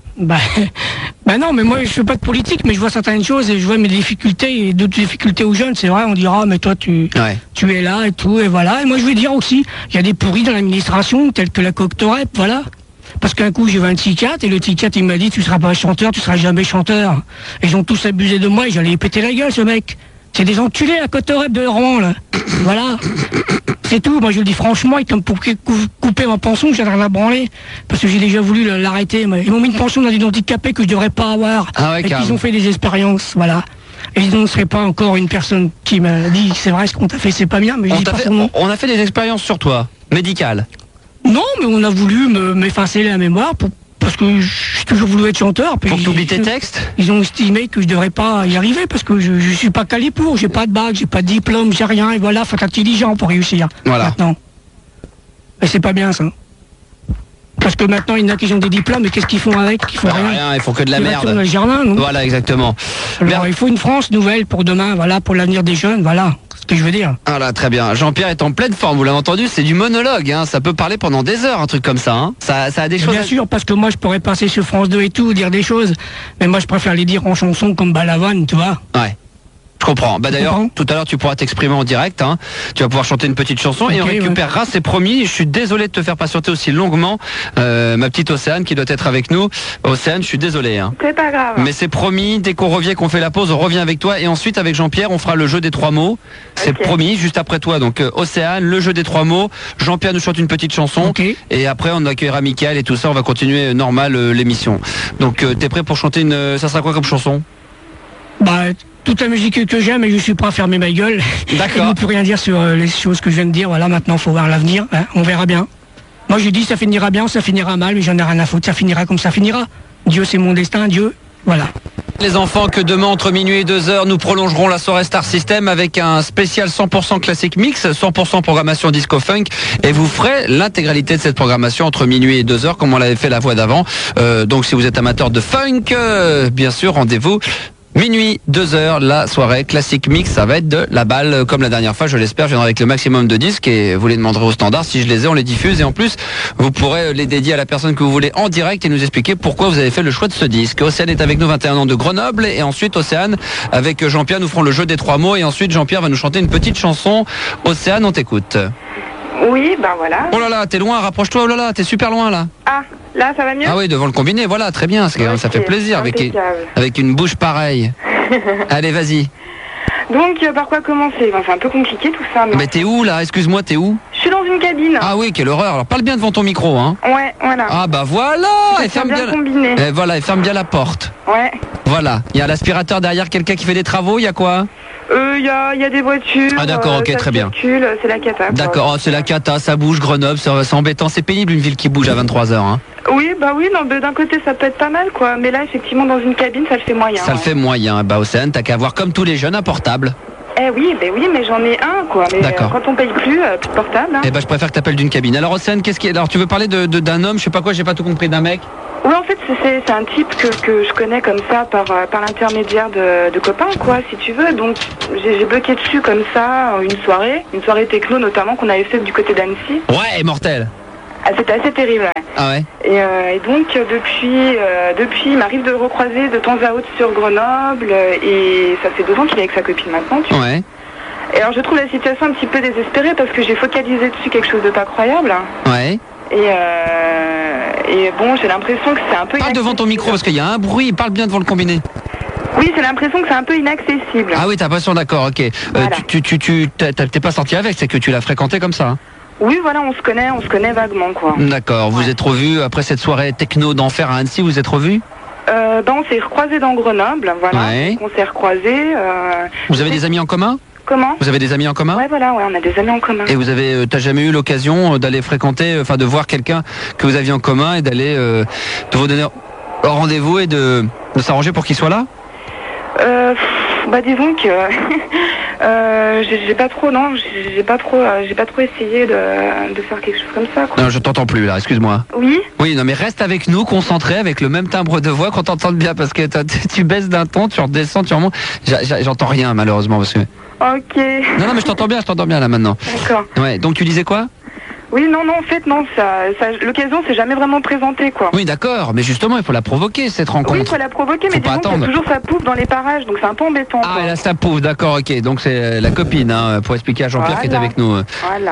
Speaker 2: Bah non, mais moi je fais pas de politique, mais je vois certaines choses et je vois mes difficultés et d'autres difficultés aux jeunes. C'est vrai, on dira, mais toi tu es là et tout, et voilà. Et moi je veux dire aussi, il y a des pourris dans l'administration, tels que la Coctorep, voilà. Parce qu'un coup j'ai vu un psychiatre et le psychiatre il m'a dit, tu seras pas chanteur, tu seras jamais chanteur. Et ils ont tous abusé de moi et j'allais péter la gueule ce mec. C'est des enculés à Coctorep de Rouen, là. Voilà. C'est tout, moi je le dis franchement, comme pour couper ma pension, j'ai rien à branler. Parce que j'ai déjà voulu l'arrêter. Ils m'ont mis une pension d'un handicapé que je devrais pas avoir.
Speaker 3: Ah ouais,
Speaker 2: et qu'ils ont fait des expériences, voilà. Et je ne serais pas encore une personne qui m'a dit, c'est vrai, ce qu'on t'a fait, c'est pas bien, mais je dis pas son nom.
Speaker 3: On a fait des expériences sur toi, médicales.
Speaker 2: Non, mais on a voulu m'effacer la mémoire parce que j'ai toujours voulu être chanteur.
Speaker 3: Pour que tu oublies tes textes?
Speaker 2: Ils ont estimé que je devrais pas y arriver parce que je suis pas calé pour, j'ai pas de bac, j'ai pas de diplôme, j'ai rien, et voilà, faut être intelligent pour réussir.
Speaker 3: Voilà.
Speaker 2: Maintenant. Et c'est pas bien ça. Parce que maintenant, il y en a qui ont des diplômes, mais qu'est-ce qu'ils font avec? Ils font rien.
Speaker 3: Ils font que de la merde.
Speaker 2: Dans le jardin, non?
Speaker 3: Voilà, exactement.
Speaker 2: Alors, il faut une France nouvelle pour demain, voilà, pour l'avenir des jeunes, voilà. Ce que je veux dire.
Speaker 3: Voilà, très bien. Jean-Pierre est en pleine forme, vous l'avez entendu, c'est du monologue, hein. Ça peut parler pendant des heures, un truc comme ça, hein. Ça a des choses.
Speaker 2: Bien sûr, parce que moi je pourrais passer sur France 2 et tout, dire des choses, mais moi je préfère les dire en chanson comme Balavoine, tu vois.
Speaker 3: Ouais. Je comprends. Bah d'ailleurs, tout à l'heure tu pourras t'exprimer en direct, hein. Tu vas pouvoir chanter une petite chanson et on récupérera, c'est promis. Je suis désolé de te faire patienter aussi longuement, ma petite Océane qui doit être avec nous. Océane, je suis désolé, hein.
Speaker 4: C'est pas grave.
Speaker 3: Mais c'est promis, dès qu'on revient, qu'on fait la pause, on revient avec toi et ensuite avec Jean-Pierre, on fera le jeu des 3 mots. C'est promis, juste après toi. Donc Océane, le jeu des 3 mots. Jean-Pierre nous chante une petite chanson et après on accueillera Mickaël et tout ça. On va continuer normal l'émission. Donc t'es prêt pour chanter une... Ça sera quoi comme chanson?
Speaker 2: Bah, toute la musique que j'aime, et je suis pas à fermer ma gueule.
Speaker 3: D'accord.
Speaker 2: Je ne peux rien dire sur les choses que je viens de dire. Voilà, maintenant, faut voir l'avenir. Hein, on verra bien. Moi, je dis, ça finira bien, ça finira mal, mais j'en ai rien à foutre. Ça finira comme ça finira. Dieu, c'est mon destin. Dieu, voilà.
Speaker 3: Les enfants, que demain entre minuit et 2h, nous prolongerons la soirée Star System avec un spécial 100% classique mix, 100% programmation disco funk, et vous ferez l'intégralité de cette programmation entre minuit et 2h comme on l'avait fait la fois d'avant. Donc si vous êtes amateur de funk, bien sûr, rendez-vous minuit, 2h, la soirée classique mix, ça va être de la balle comme la dernière fois, je l'espère. Je viendrai avec le maximum de disques et vous les demanderez au standard. Si je les ai, on les diffuse et en plus, vous pourrez les dédier à la personne que vous voulez en direct et nous expliquer pourquoi vous avez fait le choix de ce disque. Océane est avec nous, 21 ans, de Grenoble, et ensuite Océane avec Jean-Pierre, nous ferons le jeu des 3 mots et ensuite Jean-Pierre va nous chanter une petite chanson. Océane, on t'écoute.
Speaker 4: Oui, ben voilà.
Speaker 3: Oh là là, t'es loin, rapproche-toi, oh là là, t'es super loin là.
Speaker 4: Ah, là ça va mieux?
Speaker 3: Ah oui, devant le combiné, voilà, très bien, ça fait plaisir avec une bouche pareille. Allez, vas-y.
Speaker 4: Donc, par quoi commencer? C'est un peu compliqué tout ça.
Speaker 3: Mais t'es où là? Excuse-moi, t'es où?
Speaker 4: Je suis dans une cabine.
Speaker 3: Ah oui, quelle horreur. Alors parle bien devant ton micro, hein.
Speaker 4: Ouais, voilà.
Speaker 3: Ah bah voilà.
Speaker 4: Et ferme bien.
Speaker 3: Et voilà, et ferme bien la porte.
Speaker 4: Ouais.
Speaker 3: Voilà. Il y a l'aspirateur derrière, quelqu'un qui fait des travaux. Il y a quoi?
Speaker 4: Il y a des voitures.
Speaker 3: Ah d'accord, ok, très bien.
Speaker 4: C'est la cata.
Speaker 3: D'accord, c'est la cata, ça bouge, Grenoble, c'est embêtant, c'est pénible une ville qui bouge à 23h. Hein.
Speaker 4: Oui, bah oui, non, d'un côté ça peut être pas mal quoi, mais là effectivement dans une cabine ça le fait moyen.
Speaker 3: Ça le fait moyen. Bah Océane, t'as qu'à avoir comme tous les jeunes un portable.
Speaker 4: Oui, mais j'en ai un, quoi. Mais quand on paye plus de portable. Hein.
Speaker 3: Je préfère que t'appelles d'une cabine. Alors, Océane, alors tu veux parler d'un homme, je sais pas quoi, j'ai pas tout compris, d'un mec?
Speaker 4: Oui, en fait, c'est un type que je connais comme ça par l'intermédiaire de copains, quoi, si tu veux. Donc, j'ai bloqué dessus comme ça une soirée techno notamment qu'on avait faite du côté d'Annecy.
Speaker 3: Ouais, mortel.
Speaker 4: Ah, c'était assez terrible, ouais.
Speaker 3: Ah ouais.
Speaker 4: Et donc, depuis, il m'arrive de le recroiser de temps à autre sur Grenoble, et ça fait 2 ans qu'il est avec sa copine maintenant, tu vois.
Speaker 3: Ouais.
Speaker 4: Et alors, je trouve la situation un petit peu désespérée parce que j'ai focalisé dessus quelque chose de pas croyable.
Speaker 3: Ouais.
Speaker 4: Et bon, j'ai l'impression que c'est un peu...
Speaker 3: Parle devant ton micro parce qu'il y a un bruit, parle bien devant le combiné.
Speaker 4: Oui, j'ai l'impression que c'est un peu inaccessible.
Speaker 3: Ah oui, t'as l'impression, d'accord, ok.
Speaker 4: Voilà.
Speaker 3: T'es pas sorti avec, c'est que tu l'as fréquenté comme ça, hein?
Speaker 4: Oui, voilà, on se connaît vaguement, quoi.
Speaker 3: D'accord, vous êtes revus après cette soirée techno d'enfer à Annecy, vous êtes revus?
Speaker 4: On s'est recroisés dans Grenoble, voilà.
Speaker 3: Ouais.
Speaker 4: On s'est recroisés.
Speaker 3: Vous avez des amis en commun?
Speaker 4: Comment?
Speaker 3: Vous avez des amis en commun?
Speaker 4: Ouais, voilà, on a des amis en commun.
Speaker 3: Et t'as jamais eu l'occasion d'aller fréquenter, de voir quelqu'un que vous aviez en commun et d'aller de vous donner rendez-vous et de s'arranger pour qu'il soit là?
Speaker 4: Disons que j'ai pas trop essayé de faire quelque chose comme ça, quoi.
Speaker 3: Non, je t'entends plus là, excuse-moi.
Speaker 4: Oui.
Speaker 3: Oui, non mais reste avec nous, concentré, avec le même timbre de voix qu'on t'entende bien, parce que tu baisses d'un ton, tu redescends, tu remontes. J'entends rien malheureusement parce que.
Speaker 4: Ok.
Speaker 3: Non mais je t'entends bien là maintenant.
Speaker 4: D'accord.
Speaker 3: Ouais, donc tu disais quoi?
Speaker 4: Oui, non, en fait, non, l'occasion s'est jamais vraiment présentée, quoi.
Speaker 3: Oui, d'accord, mais justement, il faut la provoquer, cette rencontre.
Speaker 4: Oui, il faut la provoquer, mais disons qu'il y a toujours sa pouffe dans les parages, donc c'est un peu embêtant.
Speaker 3: Ah, elle a sa pouffe, d'accord, ok, donc c'est la copine, hein, pour expliquer à Jean-Pierre qui est avec nous.
Speaker 4: Voilà.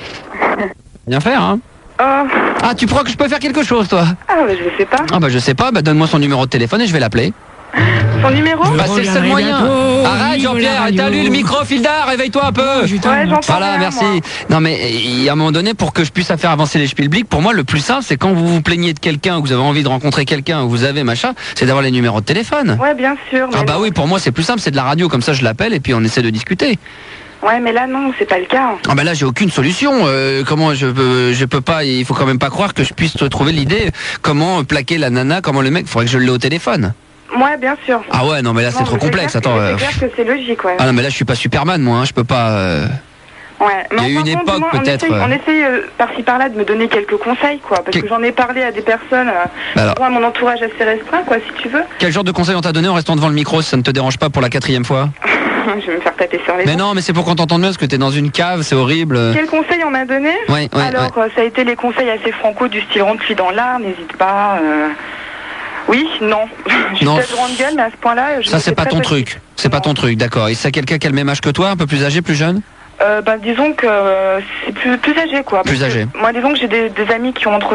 Speaker 3: Bien faire, hein. Ah, tu crois que je peux faire quelque chose, toi?
Speaker 4: Je sais pas.
Speaker 3: Je sais pas, donne-moi son numéro de téléphone et je vais l'appeler.
Speaker 4: Son numéro?
Speaker 3: C'est le seul moyen. Arrête Jean-Pierre, éteins-lui le micro, Filda, réveille-toi un peu.
Speaker 4: Ouais,
Speaker 3: voilà, merci.
Speaker 4: Moi.
Speaker 3: Non mais il y a un moment donné, pour que je puisse faire avancer les Spielblick, pour moi le plus simple c'est quand vous vous plaignez de quelqu'un, ou vous avez envie de rencontrer quelqu'un, ou vous avez machin, c'est d'avoir les numéros de téléphone.
Speaker 4: Ouais, bien sûr.
Speaker 3: Oui, pour moi c'est plus simple, c'est de la radio, comme ça je l'appelle et puis on essaie de discuter.
Speaker 4: Ouais, mais là non, c'est pas le cas.
Speaker 3: Là j'ai aucune solution. Comment je peux pas, il faut quand même pas croire que je puisse trouver l'idée comment plaquer la nana, comment le mec, faudrait que je l'ai au téléphone.
Speaker 4: Ouais, bien sûr.
Speaker 3: Ah ouais, non mais là c'est trop complexe. Attends.
Speaker 4: C'est clair que c'est logique, ouais.
Speaker 3: Ah non mais là je suis pas Superman moi, hein, je peux pas.
Speaker 4: Ouais.
Speaker 3: Mais il y a eu une époque peut-être.
Speaker 4: On essaye par-ci par-là de me donner quelques conseils, quoi, parce que j'en ai parlé à des personnes, à mon entourage assez restreint, quoi, si tu veux.
Speaker 3: Quel genre de conseils on t'a donné en restant devant le micro, si ça ne te dérange pas pour la 4e fois?
Speaker 4: Je vais me faire taper sur les
Speaker 3: Mais non, mais c'est pour qu'on t'entende mieux, parce que t'es dans une cave, c'est horrible.
Speaker 4: Quels conseils on m'a donné? Alors, ça a été les conseils assez franco du style rentre-lui dans l'art, n'hésite pas. Oui, non. Je suis peut-être grande gueule, mais à ce point-là...
Speaker 3: Ça, c'est pas ton truc. C'est pas ton truc, d'accord. Et c'est quelqu'un qui a le même âge que toi, un peu plus âgé, plus jeune?
Speaker 4: Disons que c'est plus âgé, quoi.
Speaker 3: Plus âgé.
Speaker 4: Moi, disons que j'ai des amis qui ont entre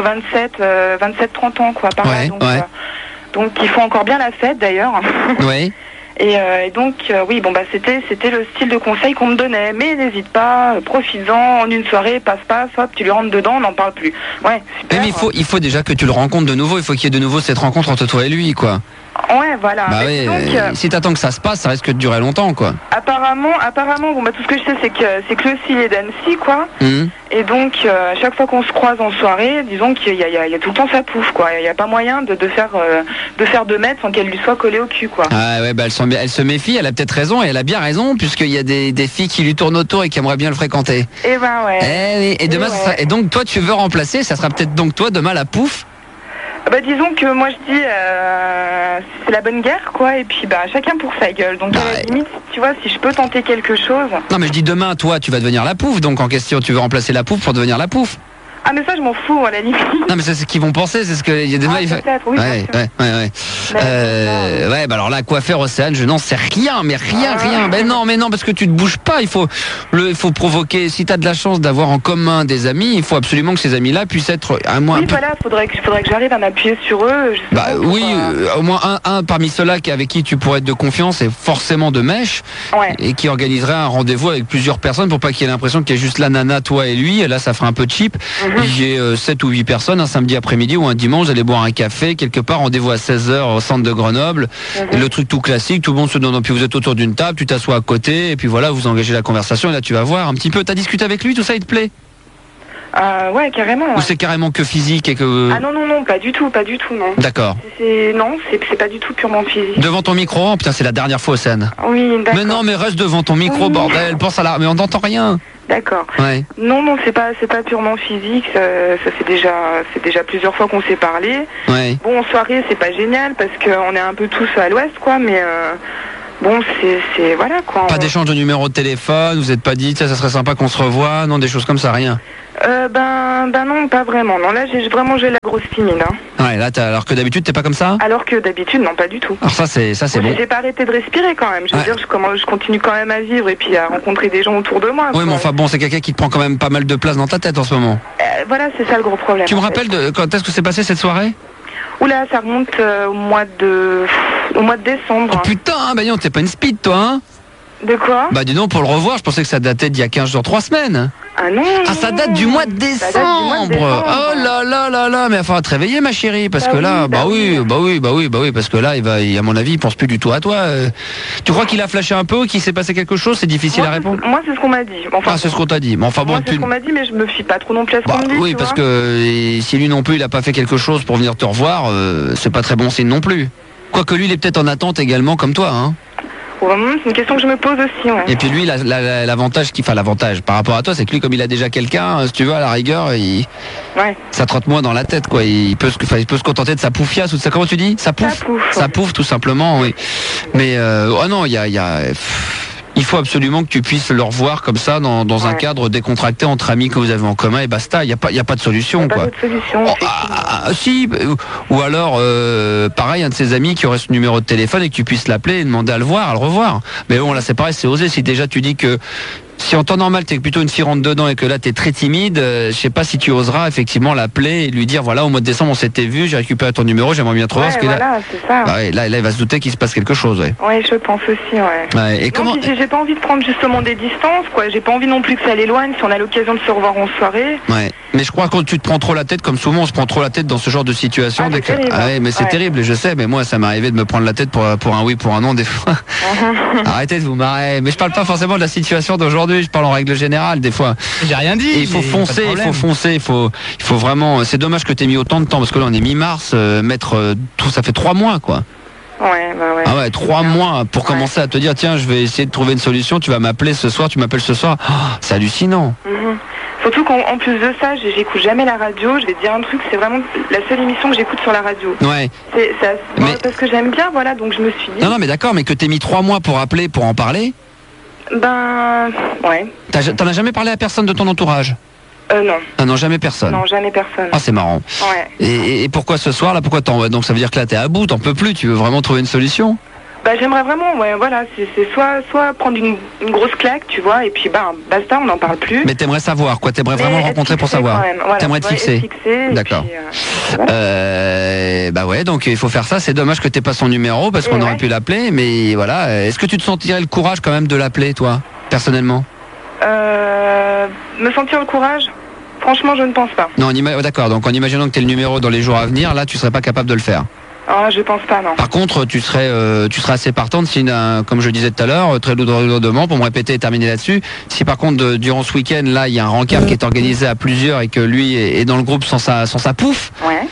Speaker 4: 27-30 ans, quoi, par là. Donc, ils font encore bien la fête, d'ailleurs.
Speaker 3: Oui.
Speaker 4: Et donc, oui, c'était le style de conseil qu'on me donnait. Mais n'hésite pas, profites-en, en une soirée, passe, hop, tu lui rentres dedans, on n'en parle plus. Ouais, super.
Speaker 3: Mais il faut déjà que tu le rencontres de nouveau, il faut qu'il y ait de nouveau cette rencontre entre toi et lui, quoi.
Speaker 4: Ouais, voilà.
Speaker 3: Si t'attends que ça se passe, ça risque de durer longtemps, quoi.
Speaker 4: Apparemment, tout ce que je sais, c'est que le style est d'Annecy, quoi. Et donc, à chaque fois qu'on se croise en soirée, disons qu'il y a tout le temps sa pouffe, quoi. Il n'y a pas moyen de faire 2 mètres sans qu'elle lui soit collée au cul, quoi.
Speaker 3: Ah ouais, elle se méfie, elle a peut-être raison, et elle a bien raison, puisqu'il y a des filles qui lui tournent autour et qui aimeraient bien le fréquenter.
Speaker 4: Et ouais.
Speaker 3: Et demain, et donc toi, tu veux remplacer, ça sera peut-être donc toi, demain, la pouffe?
Speaker 4: Disons que moi je dis c'est la bonne guerre, quoi, et puis chacun pour sa gueule. Donc à la limite, tu vois, si je peux tenter quelque chose.
Speaker 3: Non mais je dis demain, toi tu vas devenir la pouffe, donc en question tu veux remplacer la pouffe pour devenir la pouffe.
Speaker 4: Ah mais ça je m'en fous à la limite.
Speaker 3: Non mais c'est ce qu'ils vont penser, c'est ce que il y a des
Speaker 4: oui,
Speaker 3: ouais. Alors là, quoi faire, Océane, je n'en sais rien, mais rien. Mais non, parce que tu ne bouges pas. Il faut provoquer. Si tu as de la chance d'avoir en commun des amis, il faut absolument que ces amis-là puissent être à moins.
Speaker 4: Oui, voilà, faudrait que j'arrive à m'appuyer sur eux.
Speaker 3: Au moins un parmi ceux-là avec qui tu pourrais être de confiance et forcément de mèche, et qui organiserait un rendez-vous avec plusieurs personnes pour pas qu'il y ait l'impression qu'il y a juste la nana, toi et lui. Et là, ça ferait un peu cheap. Il y a 7 ou 8 personnes un samedi après-midi ou un dimanche, vous allez boire un café quelque part, rendez-vous à 16h au centre de Grenoble. Et le truc tout classique, tout le monde se donne, puis vous êtes autour d'une table, tu t'assois à côté et puis voilà, vous engagez la conversation et là tu vas voir un petit peu. T'as discuté avec lui, tout ça, il te plaît?
Speaker 4: Ouais, carrément.
Speaker 3: Ou c'est carrément que physique et que...
Speaker 4: Ah non, pas du tout, non.
Speaker 3: D'accord.
Speaker 4: C'est pas du tout purement physique.
Speaker 3: Devant ton micro, putain, c'est la dernière fois, Océane.
Speaker 4: Oui, d'accord.
Speaker 3: Mais non, mais reste devant ton micro, bordel, pense à la... Mais on n'entend rien.
Speaker 4: D'accord.
Speaker 3: Ouais.
Speaker 4: Non, c'est pas purement physique, ça fait déjà plusieurs fois qu'on s'est parlé.
Speaker 3: Ouais.
Speaker 4: Bon, en soirée, c'est pas génial parce qu'on est un peu tous à l'ouest, quoi, mais... Bon, c'est voilà quoi.
Speaker 3: Pas d'échange de numéro de téléphone, vous êtes pas dit, ça serait sympa qu'on se revoie, non, des choses comme ça, rien.
Speaker 4: Ben non, pas vraiment. Non, là j'ai la grosse timide. Hein.
Speaker 3: Ouais, là, alors que d'habitude t'es pas comme ça.
Speaker 4: Alors que d'habitude, non, pas du tout.
Speaker 3: Alors ça c'est bon.
Speaker 4: J'ai pas arrêté de respirer quand même. Je veux dire, je continue quand même à vivre et puis à rencontrer des gens autour de moi.
Speaker 3: Oui, mais enfin bon, c'est quelqu'un qui te prend quand même pas mal de place dans ta tête en ce moment.
Speaker 4: Voilà, c'est ça le gros problème.
Speaker 3: Tu me rappelles de quand est-ce que s'est passé cette soirée?
Speaker 4: Oula, ça remonte au mois de décembre.
Speaker 3: Oh putain, bah non, t'es pas une speed toi, hein?
Speaker 4: De quoi?
Speaker 3: Bah dis donc, pour le revoir, je pensais que ça datait d'il y a 15 jours, 3 semaines.
Speaker 4: Ah non.
Speaker 3: Ah, ça date du mois de décembre. Oh là là là là, mais il va falloir te réveiller ma chérie, parce que là, bah oui, parce que là, à mon avis, il pense plus du tout à toi. Tu crois qu'il a flashé un peu, qu'il s'est passé quelque chose? C'est difficile à répondre.
Speaker 4: Moi, c'est ce qu'on m'a dit. Enfin,
Speaker 3: c'est ce qu'on t'a dit. Mais enfin bon,
Speaker 4: moi, c'est ce qu'on m'a dit, mais je me fie pas trop non plus à ce qu'on me dit.
Speaker 3: Oui, parce que si lui non plus, il a pas fait quelque chose pour venir te revoir, c'est pas très bon signe non plus. Quoique lui, il est peut-être en attente également, comme toi, hein.
Speaker 4: C'est une question que je me pose aussi, ouais.
Speaker 3: Et puis lui, l'avantage l'avantage par rapport à toi, c'est que lui, comme il a déjà quelqu'un, si tu veux, à la rigueur, ça trotte moins dans la tête, quoi. Il peut se contenter de sa poufiasse ou de sa, comment tu dis? Sa pouffe. Sa pouffe, tout simplement, oui. Mais, non, il faut absolument que tu puisses le revoir comme ça dans un cadre décontracté entre amis que vous avez en commun et basta. Il y a pas de solution, quoi.
Speaker 4: Pas de solution.
Speaker 3: Si, ou alors pareil, un de ses amis qui aurait ce numéro de téléphone et que tu puisses l'appeler et demander à le revoir. Mais bon, là c'est pareil, c'est osé. Si déjà tu dis que si en temps normal t'es plutôt une fille rentre dedans et que là t'es très timide, je sais pas si tu oseras effectivement l'appeler et lui dire voilà, au mois de décembre on s'était vu, j'ai récupéré ton numéro, j'aimerais bien te revoir. Parce que
Speaker 4: voilà, c'est ça.
Speaker 3: Là il va se douter qu'il se passe quelque chose.
Speaker 4: Ouais, je pense aussi, ouais.
Speaker 3: Et comment...
Speaker 4: J'ai pas envie de prendre justement des distances, quoi. J'ai pas envie non plus que ça l'éloigne si on a l'occasion de se revoir en soirée.
Speaker 3: Ouais. Mais je crois que quand tu te prends trop la tête, comme souvent on se prend trop la tête dans ce genre de situation. Mais c'est terrible, je sais, mais moi ça m'est arrivé de me prendre la tête pour un oui, pour un non des fois. Arrêtez de vous marrer. Mais je parle pas forcément de la situation d'aujourd'hui, je parle en règle générale des fois.
Speaker 5: J'ai rien dit.
Speaker 3: Et il faut foncer, il faut vraiment. C'est dommage que t'aies mis autant de temps parce que là on est mi-mars, mettre tout, ça fait 3 mois quoi.
Speaker 4: Ouais.
Speaker 3: Ah ouais, 3 mois pour commencer à te dire tiens, je vais essayer de trouver une solution. Tu vas m'appeler ce soir, tu m'appelles ce soir. Oh, c'est hallucinant.
Speaker 4: Surtout qu'en plus de ça, j'écoute jamais la radio. Je vais te dire un truc, c'est vraiment la seule émission que j'écoute sur la radio.
Speaker 3: Ouais.
Speaker 4: Parce que j'aime bien, voilà, donc je me suis dit...
Speaker 3: Non, mais d'accord, mais que t'aies mis 3 mois pour appeler, pour en parler.
Speaker 4: Ouais.
Speaker 3: T'en as jamais parlé à personne de ton entourage?
Speaker 4: Non.
Speaker 3: Ah non, jamais personne.
Speaker 4: Non, jamais personne.
Speaker 3: Ah, c'est marrant.
Speaker 4: Ouais.
Speaker 3: Et pourquoi ce soir, là, pourquoi donc ça veut dire que là t'es à bout, t'en peux plus, tu veux vraiment trouver une solution?
Speaker 4: J'aimerais vraiment, voilà, c'est soit prendre une grosse claque, tu vois, et puis basta, on n'en parle plus.
Speaker 3: Mais t'aimerais savoir, quoi, t'aimerais vraiment le rencontrer pour savoir. Voilà, t'aimerais te fixer. D'accord. Ouais, donc il faut faire ça, c'est dommage que t'aies pas son numéro, parce qu'on aurait pu l'appeler, mais voilà. Est-ce que tu te sentirais le courage quand même de l'appeler, toi, personnellement?
Speaker 4: Me sentir le courage? Franchement, je ne pense pas.
Speaker 3: Non, d'accord, donc en imaginant que t'aies le numéro dans les jours à venir, là, tu serais pas capable de le faire.
Speaker 4: Ah, je pense pas, non.
Speaker 3: Par contre, tu serais assez partante si, comme je disais tout à l'heure, très lourdement, pour me répéter et terminer là-dessus. Si par contre, durant ce week-end, là, il y a un rencard qui est organisé à plusieurs et que lui est dans le groupe sans sa pouffe,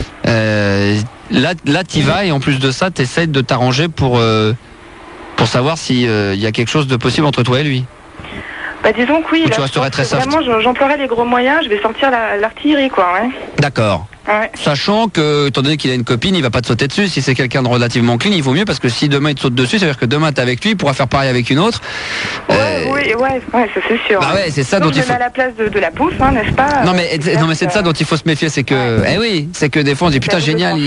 Speaker 3: là, t'y vas et en plus de ça, t'essayes de t'arranger pour savoir s'il y a quelque chose de possible entre toi et lui.
Speaker 4: Disons que oui.
Speaker 3: Ou tu resterais très soft.
Speaker 4: Vraiment, j'emploierais les gros moyens, je vais sortir l'artillerie, quoi, ouais.
Speaker 3: D'accord.
Speaker 4: Ouais.
Speaker 3: Sachant que, étant donné qu'il a une copine, il va pas te sauter dessus. Si c'est quelqu'un de relativement clean, il vaut mieux parce que si demain il te saute dessus, ça veut dire que demain t'es avec lui, il pourra faire pareil avec une autre.
Speaker 4: Ouais, ça c'est sûr.
Speaker 3: C'est ça dont il faut.
Speaker 4: À la place de la pouffe, n'est-ce pas?
Speaker 3: Non mais c'est de ça dont il faut se méfier, c'est que, c'est que des fois on dit putain génial,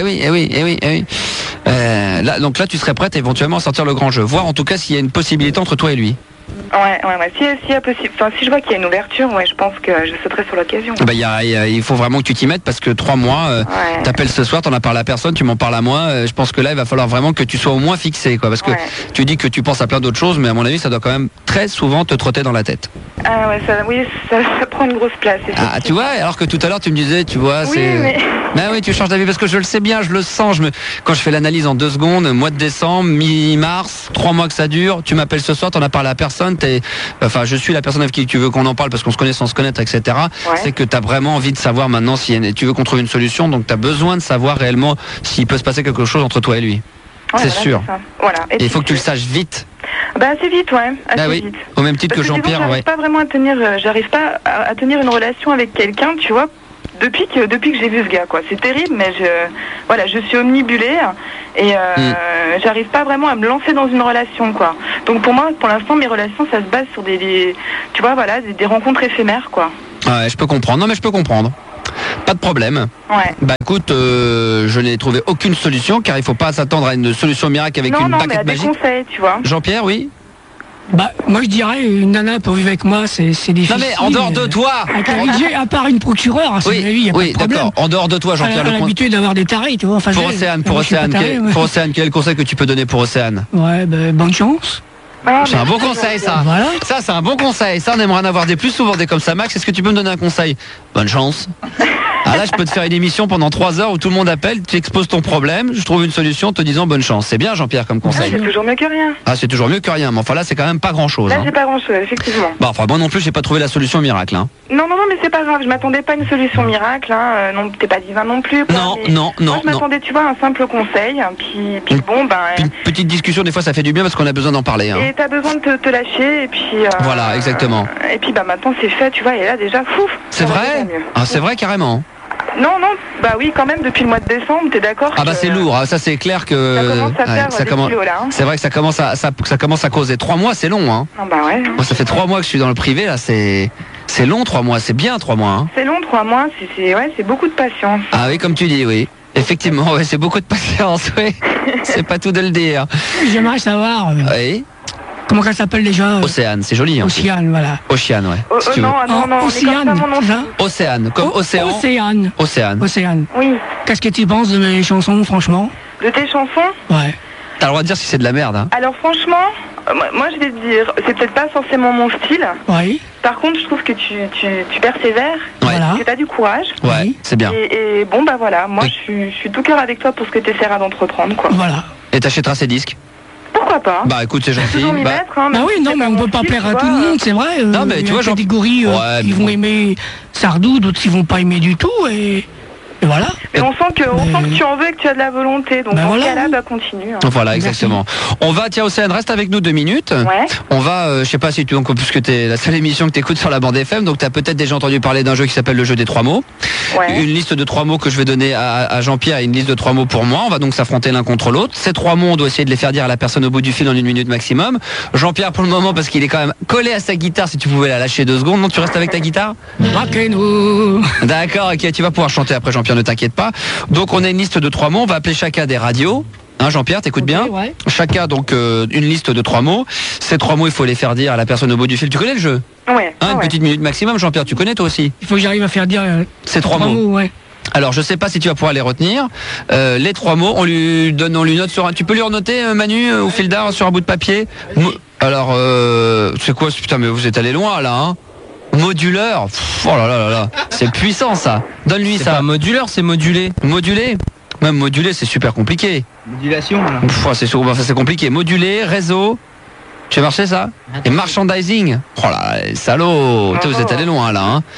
Speaker 3: là, donc là tu serais prête éventuellement à sortir le grand jeu, voir en tout cas s'il y a une possibilité entre toi et lui.
Speaker 4: Ouais. Si je vois qu'il y a une ouverture, je pense que je sauterai sur l'occasion.
Speaker 3: Il faut vraiment que tu t'y mettes parce que 3 mois, t'appelles ce soir, t'en as parlé à personne, tu m'en parles à moi. Je pense que là, il va falloir vraiment que tu sois au moins fixé, quoi. Parce que tu dis que tu penses à plein d'autres choses, mais à mon avis, ça doit quand même très souvent te trotter dans la tête.
Speaker 4: Ah ouais, ça prend une grosse place.
Speaker 3: Ah, tu vois, alors que tout à l'heure, tu me disais, tu vois,
Speaker 4: oui, mais...
Speaker 3: Ben oui, tu changes d'avis parce que je le sais bien, je le sens. Quand je fais l'analyse en 2 secondes, mois de décembre, mi-mars, 3 mois que ça dure, tu m'appelles ce soir, t'en as parlé à personne, enfin, je suis la personne avec qui tu veux qu'on en parle parce qu'on se connaît sans se connaître, etc. Ouais. C'est que t'as vraiment envie de savoir maintenant si tu veux qu'on trouve une solution, donc t'as besoin de savoir réellement s'il peut se passer quelque chose entre toi et lui. Ouais, c'est sûr.
Speaker 4: Voilà.
Speaker 3: Et il faut que tu le saches vite.
Speaker 4: Bah assez vite, ouais. Assez
Speaker 3: oui.
Speaker 4: Vite.
Speaker 3: Au même titre que Jean-Pierre,
Speaker 4: j'arrive pas vraiment à tenir, j'arrive pas à tenir une relation avec quelqu'un, tu vois, depuis que j'ai vu ce gars, quoi. C'est terrible, mais je suis omnibulée et j'arrive pas vraiment à me lancer dans une relation, quoi. Donc pour moi, pour l'instant, mes relations, ça se base sur des rencontres éphémères, quoi.
Speaker 3: Ouais, je peux comprendre. Non, mais je peux comprendre. Pas de problème.
Speaker 4: Ouais.
Speaker 3: Bah écoute, je n'ai trouvé aucune solution car il faut pas s'attendre à une solution miracle avec une baguette magique.
Speaker 4: Non, mais à des conseils, tu vois.
Speaker 3: Jean-Pierre, oui.
Speaker 2: Bah, moi je dirais, une nana pour vivre avec moi, c'est difficile.
Speaker 3: Non mais en dehors de toi,
Speaker 2: à part une procureure, à son avis, il n'y a pas de problème.
Speaker 3: D'accord. En dehors de toi, Jean-Pierre,
Speaker 2: elle a l'habitude d'avoir des tarés, tu vois. Enfin,
Speaker 3: pour Océane, quel est le conseil que tu peux donner pour Océane?
Speaker 2: Ouais, bah, bonne chance.
Speaker 3: C'est un bon conseil, ça.
Speaker 2: Voilà.
Speaker 3: Ça, c'est un bon conseil. Ça, on aimerait en avoir des plus souvent des comme ça. Max, est-ce que tu peux me donner un conseil? Bonne chance. Ah là, je peux te faire une émission pendant 3 heures où tout le monde appelle, tu exposes ton problème, je trouve une solution en te disant bonne chance. C'est bien, Jean-Pierre, comme conseil.
Speaker 4: C'est toujours mieux que rien.
Speaker 3: Ah, c'est toujours mieux que rien, mais enfin là, c'est quand même pas grand-chose.
Speaker 4: Là, c'est pas grand-chose, effectivement.
Speaker 3: Bon, enfin, moi non plus, j'ai pas trouvé la solution miracle. Hein.
Speaker 4: Non, mais c'est pas grave, je m'attendais pas à une solution miracle, hein. Non, t'es pas divin non plus. Quoi,
Speaker 3: non.
Speaker 4: Moi, je m'attendais, tu vois, à un simple conseil, puis bon, ben...
Speaker 3: Une petite discussion, des fois, ça fait du bien parce qu'on a besoin d'en parler. Hein.
Speaker 4: Et t'as besoin de te lâcher, et puis...
Speaker 3: Voilà, exactement.
Speaker 4: Et puis, bah, maintenant, c'est fait, tu vois, et là, déjà, fouf.
Speaker 3: C'est vrai? Ah, c'est vrai, carrément.
Speaker 4: Non, bah oui, quand même, depuis le mois de décembre, t'es d'accord?
Speaker 3: Ah bah c'est lourd, ça c'est clair que...
Speaker 4: Ça commence à faire des kilos, là. Hein.
Speaker 3: C'est vrai que ça commence à causer. 3 mois, c'est long, hein.
Speaker 4: Ah bah ouais.
Speaker 3: Moi, ça fait 3 mois que je suis dans le privé, là, c'est long, 3 mois, c'est bien 3 mois. Hein.
Speaker 4: C'est long, 3 mois, c'est beaucoup de patience.
Speaker 3: Ah oui, comme tu dis, oui. Effectivement, ouais, c'est beaucoup de patience, oui. C'est pas tout de le dire.
Speaker 2: J'aimerais savoir...
Speaker 3: Oui.
Speaker 2: Comment ça s'appelle déjà?
Speaker 3: Océane, c'est joli. Hein,
Speaker 2: Océane, voilà.
Speaker 3: Océane, ouais.
Speaker 4: Si non,
Speaker 2: Océane,
Speaker 3: Océane, comme océan.
Speaker 2: Océane.
Speaker 4: Oui.
Speaker 2: Qu'est-ce que tu penses de mes chansons, franchement?
Speaker 4: De tes chansons?
Speaker 2: Ouais.
Speaker 3: T'as le droit de dire si c'est de la merde. Hein.
Speaker 4: Alors franchement, moi je vais te dire, c'est peut-être pas forcément mon style.
Speaker 2: Oui.
Speaker 4: Par contre, je trouve que tu persévères,
Speaker 2: que
Speaker 4: tu as du courage.
Speaker 3: Ouais, c'est bien.
Speaker 4: Et bon, bah voilà, moi je suis tout cœur avec toi pour ce que tu essaieras d'entreprendre, quoi.
Speaker 2: Voilà.
Speaker 3: Et t'achèteras ces disques?
Speaker 4: Pourquoi pas?
Speaker 3: Bah écoute, c'est gentil.
Speaker 2: Oui, non, mais on peut pas plaire à tout le monde, c'est vrai.
Speaker 3: Non, mais tu vois,
Speaker 2: des catégories qui vont aimer Sardou, d'autres qui vont pas aimer du tout, et voilà.
Speaker 4: Mais on sent que tu en veux et que tu as de la volonté, donc dans ce cas-là, bah continue. Hein.
Speaker 3: Voilà, exactement. Merci. On va, tiens, Océane, reste avec nous 2 minutes.
Speaker 4: Ouais.
Speaker 3: On va, je sais pas si tu, donc, puisque t'es la seule émission que t'écoutes sur la bande FM, donc t'as peut-être déjà entendu parler d'un jeu qui s'appelle le jeu des 3 mots.
Speaker 4: Ouais.
Speaker 3: Une liste de 3 mots que je vais donner à Jean-Pierre et une liste de 3 mots pour moi. On va donc s'affronter l'un contre l'autre. Ces 3 mots, on doit essayer de les faire dire à la personne au bout du fil en 1 minute maximum. Jean-Pierre, pour le moment, parce qu'il est quand même collé à sa guitare, si tu pouvais la lâcher 2 secondes. Non, tu restes avec ta guitare? D'accord, ok, tu vas pouvoir chanter après, Jean-Pierre, ne t'inquiète pas. Donc on a une liste de 3 mots, on va appeler chacun des radios. Hein, Jean-Pierre, t'écoutes bien?
Speaker 2: Ouais.
Speaker 3: Chacun donc une liste de 3 mots. Ces 3 mots, il faut les faire dire à la personne au bout du fil. Tu connais le jeu?
Speaker 4: Ouais.
Speaker 3: Une petite minute maximum, Jean-Pierre, tu connais toi aussi?
Speaker 2: Il faut que j'arrive à faire dire
Speaker 3: ces 3 mots.
Speaker 2: Ouais.
Speaker 3: Alors je sais pas si tu vas pouvoir les retenir. Les 3 mots, on lui note sur un... Tu peux lui renoter, Manu, au fil d'art, sur un bout de papier? Alors, c'est quoi? Putain, mais vous êtes allé loin là, hein? Moduleur, oh là là là là, c'est puissant ça. Donne-lui ça.
Speaker 5: C'est pas moduleur, c'est modulé.
Speaker 3: Modulé. Même modulé, c'est super compliqué.
Speaker 5: Modulation.
Speaker 3: C'est compliqué. Modulé, réseau. Tu fais marcher ça? Et merchandising. Oh là, salaud. Vous êtes allé loin là. Hein.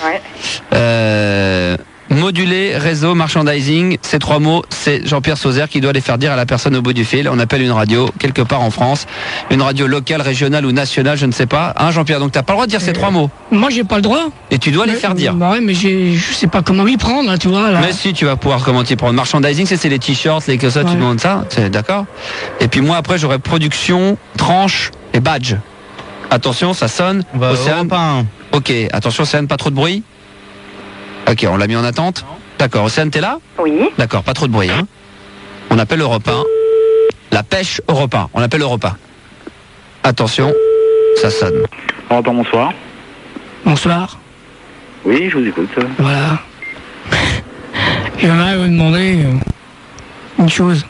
Speaker 4: Ouais.
Speaker 3: Modulé, réseau, merchandising, ces 3 mots, c'est Jean-Pierre Sauzère qui doit les faire dire à la personne au bout du fil. On appelle une radio, quelque part en France, une radio locale, régionale ou nationale, je ne sais pas. Hein, Jean-Pierre, donc t'as pas le droit de dire ces 3 mots.
Speaker 2: Moi, j'ai pas le droit.
Speaker 3: Et tu dois les faire dire.
Speaker 2: Bah ouais, mais je sais pas comment m'y prendre, tu vois. Là.
Speaker 3: Mais si, tu vas pouvoir comment t'y prendre. Merchandising, c'est les t-shirts, les que ça, tu demandes ça, c'est d'accord. Et puis moi, après, j'aurai production, tranche et badge. Attention, ça sonne. Océane. Ok, attention, Océane, pas trop de bruit. Ok, on l'a mis en attente. D'accord, Océane, t'es là?
Speaker 4: Oui.
Speaker 3: D'accord, pas trop de bruit. Hein. On appelle Europe 1. La pêche Europe 1. On appelle Europe 1. Attention, ça sonne.
Speaker 1: Bonsoir.
Speaker 2: Bonsoir.
Speaker 1: Oui, je vous écoute.
Speaker 2: Voilà. J'aimerais vous demander une chose.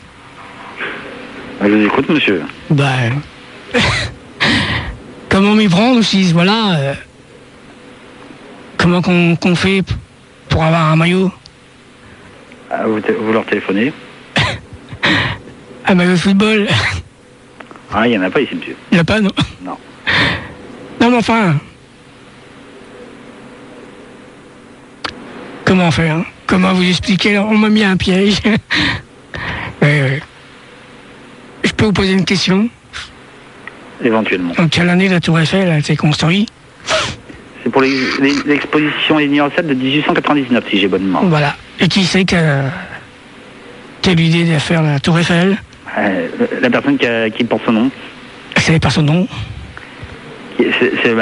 Speaker 1: Je vous écoute, monsieur.
Speaker 2: Comment m'y prendre aussi, voilà. Comment qu'on fait pour avoir un maillot?
Speaker 6: Vous leur téléphonez?
Speaker 2: Ah, mais le football.
Speaker 6: Ah, il n'y en a pas ici, monsieur.
Speaker 2: Il n'y en a pas, non?
Speaker 6: Non.
Speaker 2: Non, mais enfin... Comment faire, hein? Comment vous expliquer? On m'a mis un piège. Je peux vous poser une question?
Speaker 6: Éventuellement.
Speaker 2: En quelle année la Tour Eiffel a été construite?
Speaker 6: C'est pour l'exposition universelle de 1899, si j'ai bonne mémoire.
Speaker 2: Voilà. Et qui c'est qui a l'idée de faire la Tour Eiffel?
Speaker 6: La personne qui porte son nom.
Speaker 2: C'est pas son nom?
Speaker 3: Eh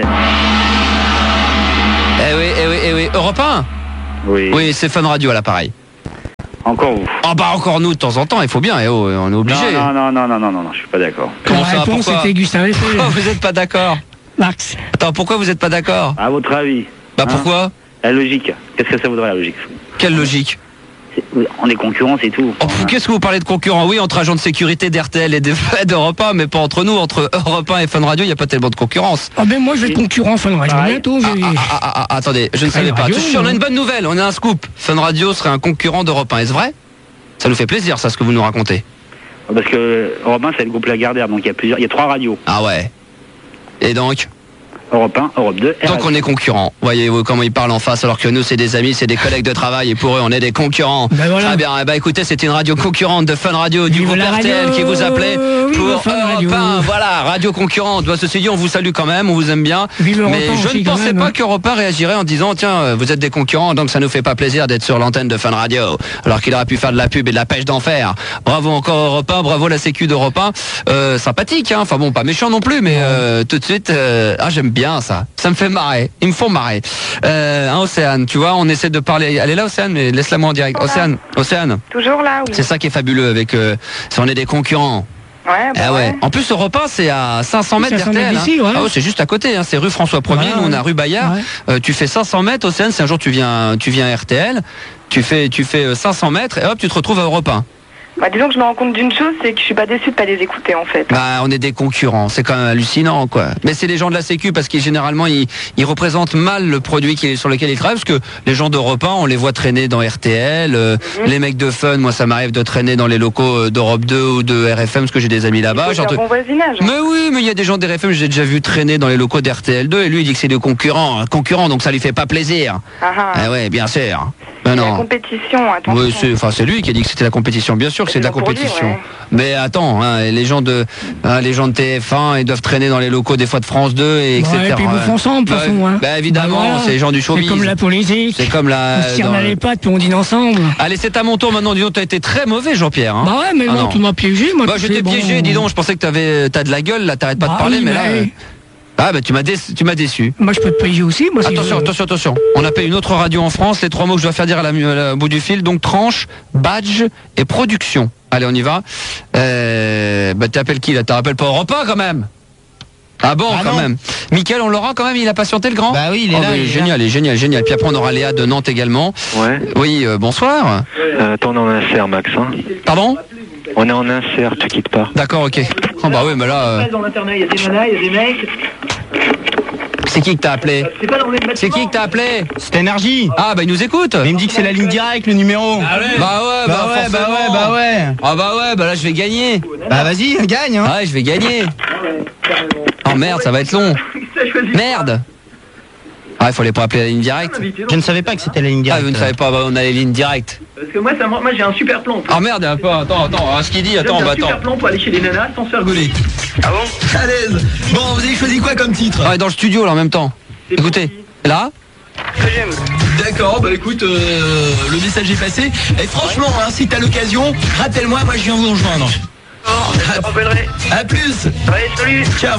Speaker 3: oui. Europe 1?
Speaker 6: Oui.
Speaker 3: Oui, c'est Fun Radio à l'appareil.
Speaker 6: Encore vous?
Speaker 3: Ah bah encore nous de temps en temps, il faut bien, on est obligé.
Speaker 6: Non, je suis pas d'accord.
Speaker 3: Comment ça?
Speaker 2: Pourquoi c'était Gustave Eiffel.
Speaker 3: Vous n'êtes pas d'accord?
Speaker 2: Max.
Speaker 3: Attends, pourquoi vous n'êtes pas d'accord?
Speaker 6: À votre avis?
Speaker 3: Bah pourquoi?
Speaker 6: La logique. Qu'est-ce que ça voudrait, la logique?
Speaker 3: Quelle logique?
Speaker 6: On est concurrents, c'est tout.
Speaker 3: Qu'est-ce que vous parlez de concurrents? Oui, entre agents de sécurité d'RTL et d'Europe 1, mais pas entre nous. Entre Europe 1 et Fun Radio, il n'y a pas tellement de concurrence.
Speaker 2: Ah ben moi je vais être concurrent Fun Radio bientôt.
Speaker 3: Attendez, je ne savais pas. On a une bonne nouvelle, on a un scoop. Fun Radio serait un concurrent d'Europe 1, est-ce vrai? Ça nous fait plaisir, ça, ce que vous nous racontez.
Speaker 6: Parce que Europe 1, c'est le groupe Lagardère, donc il y a 3 radios.
Speaker 3: Ah ouais. Et donc?
Speaker 6: Europe 1, Europe 2,
Speaker 3: Donc on est concurrents. Voyez-vous comment ils parlent en face, alors que nous c'est des amis, c'est des collègues de travail, et pour eux on est des concurrents.
Speaker 2: Ben voilà.
Speaker 3: Très bien, écoutez, c'était une radio concurrente de Fun Radio, du groupe RTL qui vous appelait pour Europe 1. Voilà, radio concurrente. Ceci dit, on vous salue quand même, on vous aime bien. Mais je ne pensais pas qu'Europe 1 réagirait en disant tiens, vous êtes des concurrents, donc ça nous fait pas plaisir d'être sur l'antenne de Fun Radio. Alors qu'il aurait pu faire de la pub et de la pêche d'enfer. Bravo encore Europe 1, bravo la sécu d'Europe 1. Sympathique, hein. Enfin bon, pas méchant non plus, mais tout de suite, j'aime bien ça. Ça me fait marrer. Ils me font marrer. Océane, tu vois, on essaie de parler. Elle est là, Océane, mais laisse-la moi en direct. Océane.
Speaker 4: Toujours là, oui.
Speaker 3: C'est ça qui est fabuleux avec. Si on est des concurrents.
Speaker 4: Ouais,
Speaker 3: ouais. En plus, Europe 1, c'est à 500 mètres d'RTL. C'est juste à côté. Hein. C'est rue François 1er. Nous, on a rue Bayard. Tu fais 500 mètres, Océane. Si un jour tu viens à RTL, tu fais 500 mètres et hop, tu te retrouves à Europe 1.
Speaker 4: Bah, disons que je me rends compte d'une chose, c'est que je suis pas déçue de pas les écouter en fait.
Speaker 3: Bah, on est des concurrents, c'est quand même hallucinant quoi. Mais c'est les gens de la Sécu parce qu'ils généralement ils représentent mal le produit sur lequel ils travaillent, parce que les gens d'Europe 1, on les voit traîner dans RTL, les mecs de Fun, moi ça m'arrive de traîner dans les locaux d'Europe 2 ou de RFM parce que j'ai des amis là-bas.
Speaker 4: C'est un bon voisinage.
Speaker 3: Mais oui, mais il y a des gens d'RFM, j'ai déjà vu traîner dans les locaux d'RTL 2 et lui il dit que c'est des concurrents, donc ça lui fait pas plaisir. Eh ouais, bien sûr.
Speaker 4: La compétition, attention.
Speaker 3: Oui, c'est lui qui a dit que c'était la compétition, bien sûr que c'est de la compétition. Ouais. Mais attends, les gens de TF1, ils doivent traîner dans les locaux des fois de France 2 et etc.
Speaker 2: Et puis ils bouffent ensemble, de toute façon.
Speaker 3: Bah évidemment, c'est les gens du showbiz.
Speaker 2: C'est comme la politique.
Speaker 3: C'est comme
Speaker 2: on se tire dans les pattes puis on dîne ensemble.
Speaker 3: Allez, c'est à mon tour maintenant. Dis donc, t'as été très mauvais, Jean-Pierre. Hein.
Speaker 2: Bah ouais, mais non, tu m'as piégé. Moi,
Speaker 3: j'étais piégé. Dis donc, je pensais que t'as de la gueule. Là, t'arrêtes pas de parler, mais là. Ah bah tu m'as déçu.
Speaker 2: Moi je peux te payer aussi. Moi,
Speaker 3: attention. On appelle une autre radio en France. Les 3 mots que je dois faire dire au bout du fil. Donc tranche, badge et production. Allez, on y va. T'appelles qui là? T'en rappelles pas Europe 1 quand même? Ah bon, quand même. Mickaël, on l'aura quand même, il a patienté le grand?
Speaker 5: Bah oui, il est là.
Speaker 3: Génial. Puis après on aura Léa de Nantes également.
Speaker 1: Ouais.
Speaker 3: Oui, bonsoir.
Speaker 1: Attends, on est en insert, Max. Hein.
Speaker 3: Pardon?
Speaker 1: On est en insert, tu quittes pas.
Speaker 3: D'accord, ok. Oh bah oui, mais là...
Speaker 7: Dans l'internet, il y a des nanas, il y a des mecs.
Speaker 3: C'est qui que t'as appelé? C'est qui que t'as appelé?
Speaker 5: C'est Énergie.
Speaker 3: Ah bah il nous écoute.
Speaker 5: Il me dit que c'est la ligne directe, le numéro.
Speaker 3: Bah ouais. Ah bah ouais, bah là je vais gagner.
Speaker 5: Bah vas-y, gagne hein.
Speaker 3: Ouais, je vais gagner. Oh merde, ça va être long. Merde. Ah, il fallait pas appeler la ligne directe.
Speaker 5: Je ne savais pas que c'était la ligne directe.
Speaker 3: Ah, vous ne savez pas, on a les lignes directes.
Speaker 7: Parce que moi j'ai un super plan.
Speaker 3: Ah merde, attends, ce qu'il dit, attends,
Speaker 7: j'ai un super plan pour aller chez les nanas sans se faire rigoler.
Speaker 3: Ah bon?
Speaker 5: À l'aise. Bon, vous avez choisi quoi comme titre?
Speaker 3: Ah, dans le studio là en même temps. Écoutez, là.
Speaker 7: Que j'aime.
Speaker 5: D'accord, bah écoute, le message est passé. Et franchement, hein, si t'as l'occasion, rappelle-moi, moi je viens vous rejoindre.
Speaker 7: Je te rappellerai.
Speaker 5: A plus.
Speaker 7: Allez, salut.
Speaker 5: Ciao.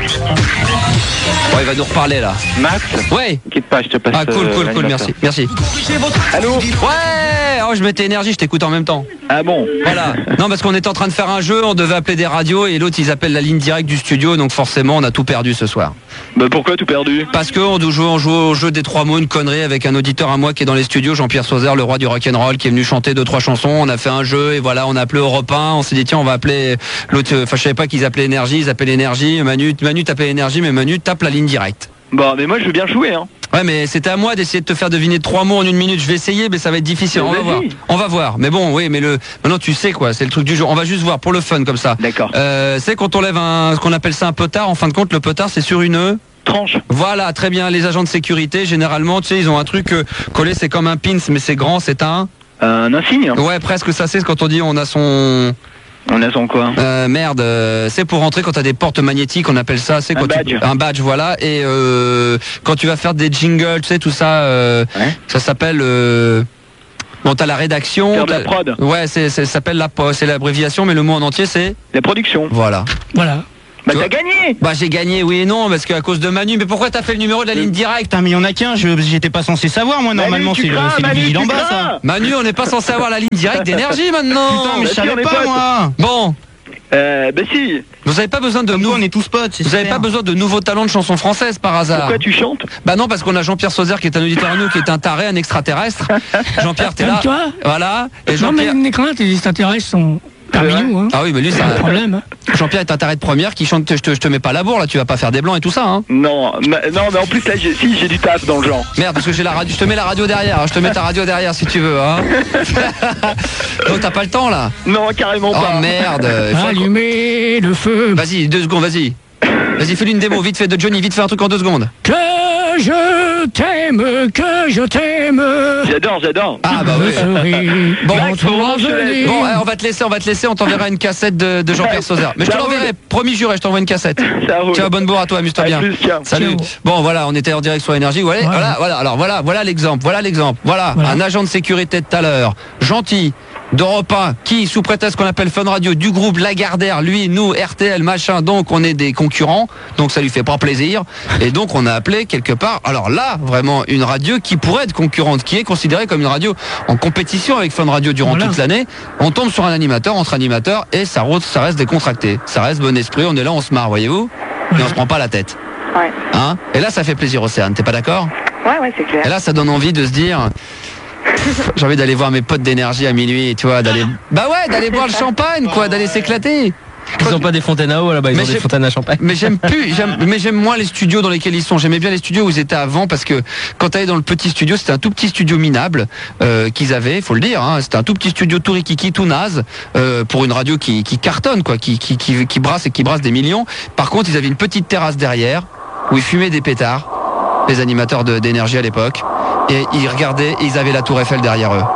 Speaker 3: Ouais, il va nous reparler là.
Speaker 1: Max?
Speaker 3: Ouais.
Speaker 1: Quitte pas, je te passe.
Speaker 3: Ah cool, merci.
Speaker 1: Allô?
Speaker 3: Ouais. Oh, je mettais Énergie, je t'écoute en même temps.
Speaker 1: Ah bon?
Speaker 3: Voilà. Non, parce qu'on était en train de faire un jeu, on devait appeler des radios et l'autre ils appellent la ligne directe du studio, donc forcément on a tout perdu ce soir.
Speaker 1: Bah pourquoi tout perdu?
Speaker 3: Parce qu'on joue au jeu des 3 mots, une connerie avec un auditeur à moi qui est dans les studios, Jean-Pierre Sauzère, le roi du rock'n'roll, qui est venu chanter 2-3 chansons. On a fait un jeu et voilà, on a appelé Europe 1, on s'est dit tiens on va appeler l'autre, enfin je savais pas qu'ils appelaient Énergie, ils appellent Énergie, Manu t'appelles Énergie, mais Manu tape la ligne directe.
Speaker 7: Bon, mais moi je veux bien jouer, hein.
Speaker 3: Ouais, mais c'était à moi d'essayer de te faire deviner 3 mots en 1 minute. Je vais essayer, mais ça va être difficile. On va voir. On va voir. Mais bon, oui, mais maintenant tu sais quoi, c'est le truc du jour. On va juste voir pour le fun comme ça.
Speaker 7: D'accord.
Speaker 3: C'est quand on lève ce qu'on appelle ça un potard. En fin de compte, le potard c'est sur une
Speaker 7: tranche.
Speaker 3: Voilà, très bien. Les agents de sécurité, généralement, tu sais, ils ont un truc collé, c'est comme un pins, mais c'est grand, c'est un
Speaker 7: insigne.
Speaker 3: Ouais, presque ça. C'est quand on dit on a son.
Speaker 7: On a son quoi
Speaker 3: Merde, c'est pour rentrer quand t'as des portes magnétiques, on appelle ça, c'est
Speaker 7: un badge.
Speaker 3: Un badge, voilà. Et quand tu vas faire des jingles, tu sais, tout ça, ça s'appelle. Bon, t'as la rédaction.
Speaker 7: Faire de la prod.
Speaker 3: Ouais, ça s'appelle c'est l'abréviation, mais le mot en entier c'est.
Speaker 7: La production.
Speaker 3: Voilà.
Speaker 7: Bah t'as gagné.
Speaker 3: Bah j'ai gagné, oui et non, parce qu'à cause de Manu. Mais pourquoi t'as fait le numéro de la ligne directe?
Speaker 8: Putain, mais il y en a qu'un, j'étais pas censé savoir, moi, normalement, c'est le vigile en bas, ça.
Speaker 3: Manu, on n'est pas censé avoir la ligne directe d'énergie maintenant.
Speaker 8: Putain, mais je savais pas, moi.
Speaker 3: Bon.
Speaker 7: Bah si.
Speaker 3: Vous avez pas besoin de
Speaker 8: nous, on est tous potes.
Speaker 3: Vous avez pas besoin de nouveaux talents de chansons françaises par hasard.
Speaker 7: Pourquoi tu chantes?
Speaker 3: Bah non, parce qu'on a Jean-Pierre Sauzère qui est un auditeur à nous, qui est un taré, un extraterrestre. Jean-Pierre, t'es là.
Speaker 2: Toi
Speaker 3: voilà. Et
Speaker 2: non, mais les craintes, les extraterrestres sont parmi nous. Hein.
Speaker 3: Ah oui, mais lui, c'est un
Speaker 2: problème. Hein.
Speaker 3: Jean-Pierre est un taré de première qui chante je te mets pas la bourre, là, tu vas pas faire des blancs et tout ça, hein.
Speaker 7: Non, mais en plus, là, j'ai du taf dans le genre.
Speaker 3: Merde, parce que j'ai la radio, je te mets la radio derrière, hein. Je te mets ta radio derrière si tu veux, hein. Donc t'as pas le temps, là?
Speaker 7: Non, carrément pas.
Speaker 3: Oh merde.
Speaker 2: Allumez le feu.
Speaker 3: Vas-y, 2 secondes, vas-y. Vas-y, fais-lui une démo, vite fait, de Johnny, vite fait un truc en 2 secondes.
Speaker 2: Que je t'aime.
Speaker 7: J'adore.
Speaker 3: Ah bah oui.
Speaker 2: Bon,
Speaker 3: on va te laisser, on t'enverra une cassette de Jean-Pierre Sauzère. Mais je te l'enverrai, promis juré, je t'envoie une cassette. Tiens, bonne bourre à toi, amuse-toi bien. Salut. Bon, voilà, on était en direct sur Énergie. Voilà, alors voilà l'exemple. Voilà, un agent de sécurité de tout à l'heure, gentil, d'Europe 1, qui, sous prétexte qu'on appelle Fun Radio, du groupe Lagardère, lui, nous, RTL, machin, donc on est des concurrents, donc ça lui fait pas plaisir, et donc on a appelé quelque part, alors là, vraiment, une radio qui pourrait être concurrente, qui est considérée comme une radio en compétition avec Fun Radio durant toute l'année. On tombe sur un animateur, entre animateurs, et ça reste décontracté, ça reste bon esprit, on est là, on se marre, voyez-vous, et on se prend pas la tête.
Speaker 4: Ouais.
Speaker 3: Hein? Et là, ça fait plaisir, Océane, t'es pas d'accord?
Speaker 4: Ouais, c'est clair.
Speaker 3: Et là, ça donne envie de se dire... J'ai envie d'aller voir mes potes d'énergie à minuit, tu vois, d'aller boire le champagne, quoi, d'aller s'éclater.
Speaker 8: Ils ont pas des fontaines à eau là-bas, ils ont des fontaines à champagne.
Speaker 3: Mais j'aime moins les studios dans lesquels ils sont. J'aimais bien les studios où ils étaient avant, parce que quand t'allais dans le petit studio, c'était un tout petit studio minable qu'ils avaient, faut le dire, hein, c'était un tout petit studio tout rikiki, tout naze, pour une radio qui cartonne, quoi, qui brasse des millions. Par contre, ils avaient une petite terrasse derrière où ils fumaient des pétards, les animateurs d'énergie à l'époque. Et ils regardaient et ils avaient la tour Eiffel derrière eux.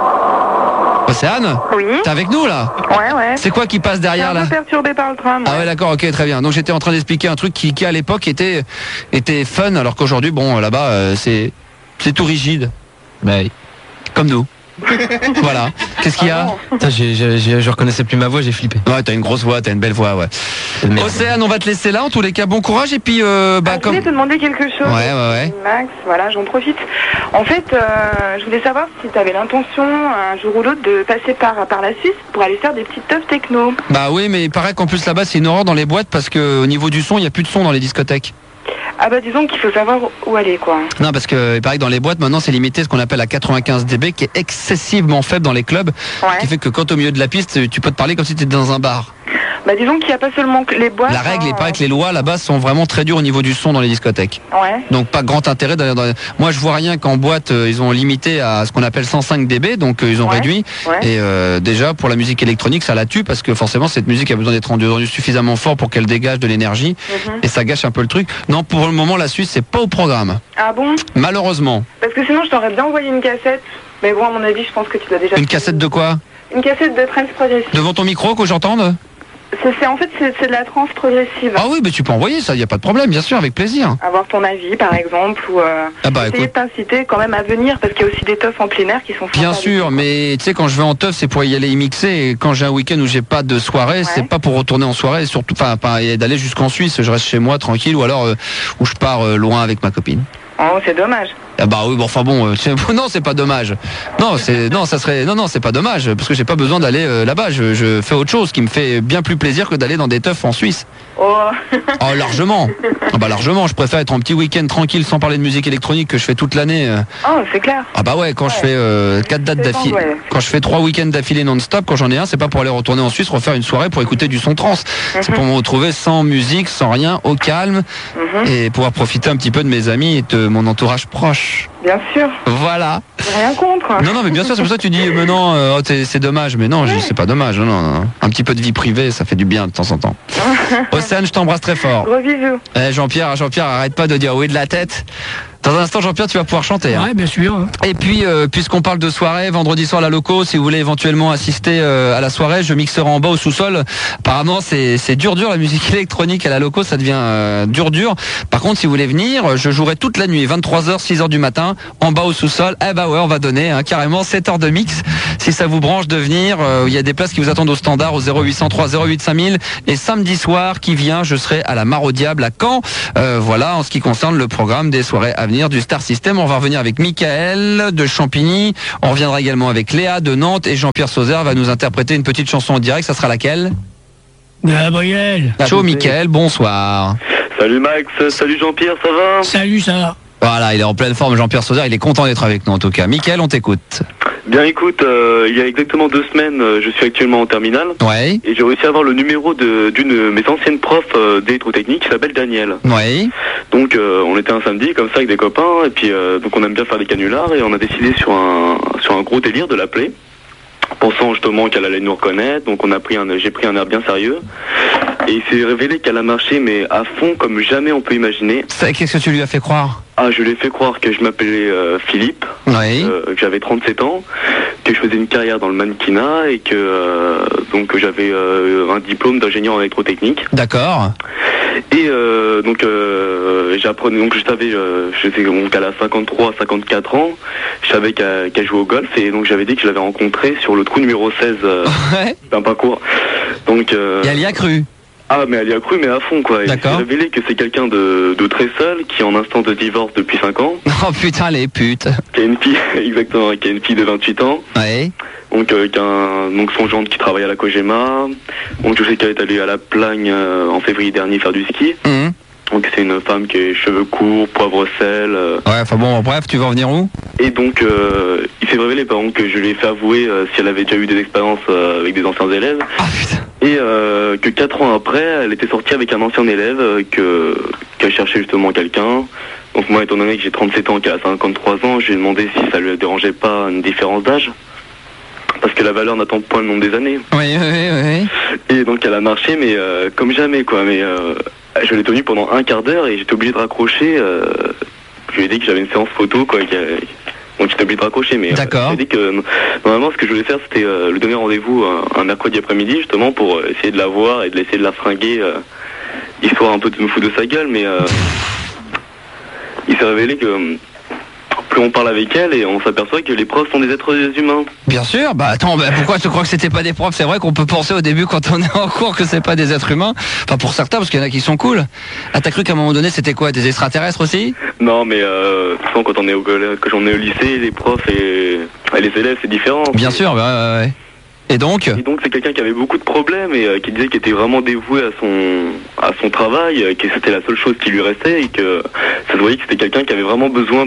Speaker 3: Océane?
Speaker 4: Oui.
Speaker 3: T'es avec nous là?
Speaker 4: Ouais.
Speaker 3: C'est quoi qui passe derrière là?
Speaker 4: Je suis un peu perturbé par le tram.
Speaker 3: Ah ouais, d'accord, ok, très bien. Donc j'étais en train d'expliquer un truc qui à l'époque était fun, alors qu'aujourd'hui, bon, là-bas, c'est tout rigide.
Speaker 8: Bah oui.
Speaker 3: Comme nous. Voilà. Qu'est-ce qu'il y a?
Speaker 8: Putain, je reconnaissais plus ma voix, j'ai flippé.
Speaker 3: Ouais, t'as une grosse voix, t'as une belle voix, ouais. Océane, on va te laisser là, en tous les cas, bon courage, et puis
Speaker 4: je voulais te demander quelque chose.
Speaker 3: Ouais.
Speaker 4: Max, voilà, j'en profite. En fait, je voulais savoir si tu avais l'intention, un jour ou l'autre, de passer par la Suisse pour aller faire des petites teufs techno.
Speaker 3: Bah oui, mais il paraît qu'en plus là-bas, c'est une horreur dans les boîtes, parce que au niveau du son, il n'y a plus de son dans les discothèques.
Speaker 4: Ah bah disons qu'il faut savoir où aller, quoi.
Speaker 3: Non, parce que il paraît que dans les boîtes maintenant c'est limité ce qu'on appelle à 95 dB, qui est excessivement faible dans les clubs, qui fait que quand au milieu de la piste tu peux te parler comme si tu étais dans un bar.
Speaker 4: Bah disons qu'il n'y a pas seulement que les boîtes.
Speaker 3: La règle, il paraît que les lois là-bas sont vraiment très dures au niveau du son dans les discothèques.
Speaker 4: Ouais.
Speaker 3: Donc pas grand intérêt d'aller dans... Moi je vois rien qu'en boîte ils ont limité à ce qu'on appelle 105 dB, donc ils ont réduit. Et déjà pour la musique électronique ça la tue, parce que forcément cette musique a besoin d'être rendue suffisamment fort pour qu'elle dégage de l'énergie, et ça gâche un peu le truc. Non, pour le moment la Suisse c'est pas au programme.
Speaker 4: Ah bon?
Speaker 3: Malheureusement.
Speaker 4: Parce que sinon je t'aurais bien envoyé une cassette, mais bon à mon avis je pense que tu dois déjà...
Speaker 3: Une cassette de quoi?
Speaker 4: Une cassette de trance progressive.
Speaker 3: Devant ton micro que j'entende?
Speaker 4: En fait, c'est de la trance progressive.
Speaker 3: Ah oui, mais tu peux envoyer ça, il n'y a pas de problème, bien sûr, avec plaisir.
Speaker 4: Avoir ton avis, par exemple, ou essayer de t'inciter quand même à venir, parce qu'il y a aussi des teufs en plein air qui sont...
Speaker 3: Bien sûr, mais tu sais, quand je vais en teuf, c'est pour y aller y mixer, et quand j'ai un week-end où j'ai pas de soirée, c'est pas pour retourner en soirée, et surtout, d'aller jusqu'en Suisse, je reste chez moi tranquille, ou alors où je pars loin avec ma copine.
Speaker 4: Oh, c'est dommage.
Speaker 3: Ah bah oui, bon, enfin bon, non, c'est pas dommage. Non, c'est pas dommage, parce que j'ai pas besoin d'aller là-bas. Je fais autre chose qui me fait bien plus plaisir que d'aller dans des teufs en Suisse.
Speaker 4: Oh.
Speaker 3: Oh, largement. Ah bah largement, je préfère être en petit week-end tranquille sans parler de musique électronique que je fais toute l'année.
Speaker 4: Oh, c'est clair.
Speaker 3: Ah bah ouais, quand je fais 4 dates d'affilée, quand je fais 3 week-ends d'affilée non-stop, quand j'en ai un, c'est pas pour aller retourner en Suisse refaire une soirée pour écouter du son trance. C'est pour me retrouver sans musique, sans rien, au calme, et pouvoir profiter un petit peu de mes amis et de mon entourage proche.
Speaker 4: Bien sûr.
Speaker 3: Voilà.
Speaker 4: J'ai rien contre.
Speaker 3: Non, mais bien sûr, c'est pour ça que tu dis, mais non, c'est dommage. Mais non, je dis, c'est pas dommage. Non. Un petit peu de vie privée, ça fait du bien de temps en temps. Océane, je t'embrasse très fort.
Speaker 4: Gros bisous.
Speaker 3: Jean-Pierre, arrête pas de dire oui de la tête. Dans un instant, Jean-Pierre, tu vas pouvoir chanter.
Speaker 2: Ouais, bien sûr.
Speaker 3: Et puis, puisqu'on parle de soirée, vendredi soir à la Loco, si vous voulez éventuellement assister à la soirée, je mixerai en bas au sous-sol. Apparemment, c'est dur la musique électronique à la Loco, ça devient dur. Par contre, si vous voulez venir, je jouerai toute la nuit, 23h, 6h du matin, en bas au sous-sol. Eh bah ouais, on va donner carrément 7 heures de mix. Si ça vous branche de venir, il y a des places qui vous attendent au standard au 0803 08 5000. Et samedi soir qui vient, je serai à la Mare au Diable à Caen. Voilà, en ce qui concerne le programme des soirées à venir du Star System. On va revenir avec Michael de Champigny. On reviendra également avec Léa de Nantes et Jean-Pierre Sauzère va nous interpréter une petite chanson en direct. Ça sera laquelle?
Speaker 2: Gabriel.
Speaker 3: Ciao Michael, bonsoir.
Speaker 7: Salut Max, salut Jean-Pierre, ça va?
Speaker 2: Salut, ça va.
Speaker 3: Voilà, il est en pleine forme, Jean-Pierre Sauzère. Il est content d'être avec nous en tout cas. Michael, on t'écoute.
Speaker 7: Bien écoute, il y a exactement 2 semaines, je suis actuellement en terminale.
Speaker 3: Ouais.
Speaker 7: Et j'ai réussi à avoir le numéro d'une de mes anciennes profs d'électrotechnique qui s'appelle Daniel.
Speaker 3: Ouais.
Speaker 7: Donc on était un samedi comme ça avec des copains et puis donc on aime bien faire des canulars et on a décidé sur un gros délire de l'appeler. Pensant justement qu'elle allait nous reconnaître, donc j'ai pris un air bien sérieux et il s'est révélé qu'elle a marché mais à fond comme jamais on peut imaginer.
Speaker 3: Qu'est-ce que tu lui as fait croire?
Speaker 7: Ah, je lui ai fait croire que je m'appelais Philippe, que j'avais 37 ans, que je faisais une carrière dans le mannequinat et que donc j'avais un diplôme d'ingénieur en électrotechnique.
Speaker 3: D'accord.
Speaker 7: Et j'apprenais, donc je savais, donc elle a 53, 54 ans, je savais qu'elle jouait au golf et donc j'avais dit que je l'avais rencontrée sur le trou numéro 16 d'un parcours. Donc,
Speaker 3: et elle y a cru.
Speaker 7: Ah, mais elle y a cru, mais à fond, quoi. Il s'est révélé que c'est quelqu'un de très seul, qui est en instance de divorce depuis 5 ans.
Speaker 3: Oh putain, les putes.
Speaker 7: Qui a une fille, exactement, qui a une fille de 28 ans.
Speaker 3: Ouais.
Speaker 7: Donc, donc son gendre qui travaille à la Cogema. Donc, je sais qu'elle est allée à la Plagne en février dernier faire du ski. Donc, c'est une femme qui est cheveux courts, poivre sel.
Speaker 3: Ouais, enfin bon, bref, tu vas en venir où?
Speaker 7: Et donc, il s'est révélé, par exemple, que je lui ai fait avouer si elle avait déjà eu des expériences avec des anciens élèves.
Speaker 3: Ah putain.
Speaker 7: Et que 4 ans après, elle était sortie avec un ancien élève qu'elle cherchait justement quelqu'un. Donc moi, étant donné que j'ai 37 ans, qu'elle a 53 ans, je lui ai demandé si ça lui dérangeait pas une différence d'âge. Parce que la valeur n'attend point le nombre des années.
Speaker 3: Oui.
Speaker 7: Et donc elle a marché, mais comme jamais, quoi. Mais je l'ai tenue pendant un quart d'heure et j'étais obligé de raccrocher. Je lui ai dit que j'avais une séance photo, quoi. Donc j'étais obligé de raccrocher, mais j'ai dit que normalement ce que je voulais faire c'était lui donner rendez-vous un mercredi après-midi justement pour essayer de la voir et de essayer de la fringuer, histoire un peu de me foutre de sa gueule, mais il s'est révélé que plus on parle avec elle et on s'aperçoit que les profs sont des êtres humains.
Speaker 3: Bien sûr, bah attends, pourquoi tu crois que c'était pas des profs? C'est vrai qu'on peut penser au début quand on est en cours que c'est pas des êtres humains. Enfin pour certains, parce qu'il y en a qui sont cool. Ah, t'as cru qu'à un moment donné c'était quoi, des extraterrestres aussi?
Speaker 7: Non mais quand on est au lycée, les profs et les élèves c'est différent.
Speaker 3: Bien sûr, ouais. Et donc
Speaker 7: c'est quelqu'un qui avait beaucoup de problèmes et qui disait qu'il était vraiment dévoué à son travail, que c'était la seule chose qui lui restait et que ça se voyait que c'était quelqu'un qui avait vraiment besoin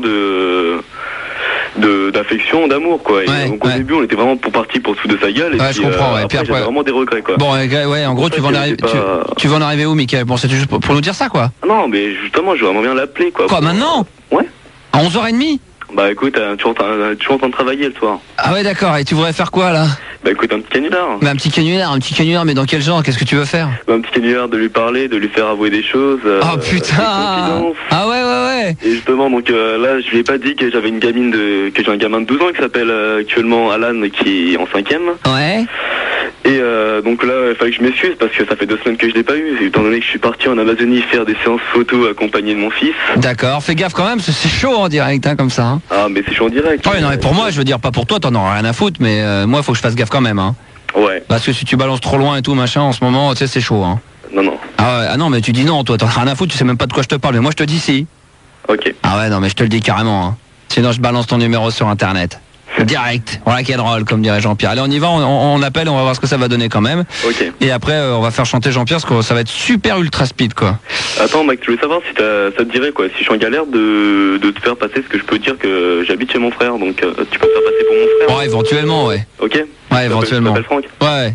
Speaker 7: d'affection, d'amour, quoi. Et donc au début on était vraiment parti pour se foutre de sa gueule et puis,
Speaker 3: je comprends,
Speaker 7: après j'avais vraiment des regrets, quoi.
Speaker 3: Bon ouais, en gros tu vas en arriver où, Mickaël? Bon, c'est juste pour nous dire ça, quoi.
Speaker 7: Non mais justement je veux vraiment bien l'appeler, quoi.
Speaker 3: Quoi, maintenant?
Speaker 7: Ouais.
Speaker 3: À 11h30?
Speaker 7: Bah écoute, toujours en train de travailler le soir.
Speaker 3: Ah ouais, d'accord, et tu voudrais faire quoi là?
Speaker 7: Bah écoute, un petit canular.
Speaker 3: Mais un petit canular, mais dans quel genre? Qu'est-ce que tu veux faire?
Speaker 7: Bah, un petit canular, de lui parler, de lui faire avouer des choses.
Speaker 3: Oh putain. Ah ouais.
Speaker 7: Et justement, donc là, je lui ai pas dit que j'avais que j'ai un gamin de 12 ans qui s'appelle actuellement Alan, qui est en 5e.
Speaker 3: Ouais.
Speaker 7: Et donc là, il fallait que je m'excuse parce que ça fait 2 semaines que je l'ai pas eu, étant donné que je suis parti en Amazonie faire des séances photos accompagné de mon fils.
Speaker 3: D'accord, fais gaffe quand même, parce que c'est chaud en direct, comme ça. Hein.
Speaker 7: Ah mais c'est chaud en direct.
Speaker 3: Ouais, non mais pour moi, je veux dire, pas pour toi, t'en auras rien à foutre, mais moi, faut que je fasse gaffe quand même. Hein.
Speaker 7: Ouais.
Speaker 3: Parce que si tu balances trop loin et tout, machin, en ce moment, tu sais, c'est chaud. Hein.
Speaker 7: Non.
Speaker 3: Ah non, mais tu dis non, toi, t'en as rien à foutre, tu sais même pas de quoi je te parle, mais moi je te dis si.
Speaker 7: Ok.
Speaker 3: Ah ouais, non, mais je te le dis carrément. Hein. Sinon, je balance ton numéro sur Internet. Direct. Voilà quel drôle, comme dirait Jean-Pierre. Allez, on y va, on appelle, on va voir ce que ça va donner quand même.
Speaker 7: Ok.
Speaker 3: Et après, on va faire chanter Jean-Pierre, parce que ça va être super ultra speed, quoi.
Speaker 7: Attends, Max, je voulais savoir si ça te dirait, quoi, si je suis en galère de te faire passer, ce que je peux dire que j'habite chez mon frère, donc tu peux te faire passer pour mon frère.
Speaker 3: Ouais, éventuellement, ouais.
Speaker 7: Ok.
Speaker 3: Ouais, éventuellement.
Speaker 7: Tu t'appelles Franck ?
Speaker 3: Ouais.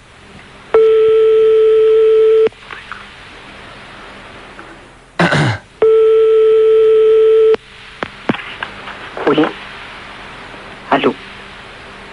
Speaker 9: Oui. Allô.
Speaker 7: Daniel ?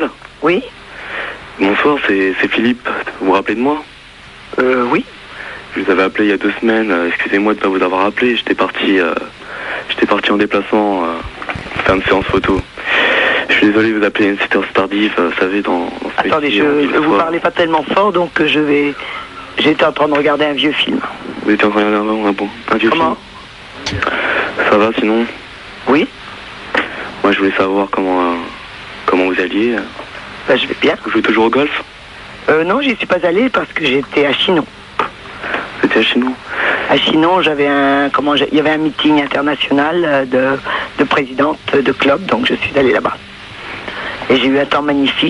Speaker 9: Oui.
Speaker 7: Bonsoir, c'est Philippe. Vous vous rappelez de moi ?
Speaker 9: Oui.
Speaker 7: Je vous avais appelé il y a 2 semaines. Excusez-moi de ne pas vous avoir appelé. J'étais parti en déplacement faire une séance photo. Je suis désolé de vous appeler une séance tardive, vous savez, dans ce
Speaker 9: Attendez,
Speaker 7: métier,
Speaker 9: vous parlez pas tellement fort, donc j'étais en train de regarder un vieux film.
Speaker 7: Vous étiez en train de regarder un vieux film ? Ça va sinon ?
Speaker 9: Oui.
Speaker 7: Moi je voulais savoir comment vous alliez.
Speaker 9: Ben, je vais bien.
Speaker 7: Vous jouez toujours au golf ?
Speaker 9: Non, j'y suis pas allé parce que j'étais à Chinon.
Speaker 7: Vous étiez à Chinon ?
Speaker 9: À Chinon, il y avait un meeting international de présidente de club, donc je suis allé là-bas. Et j'ai eu un temps magnifique.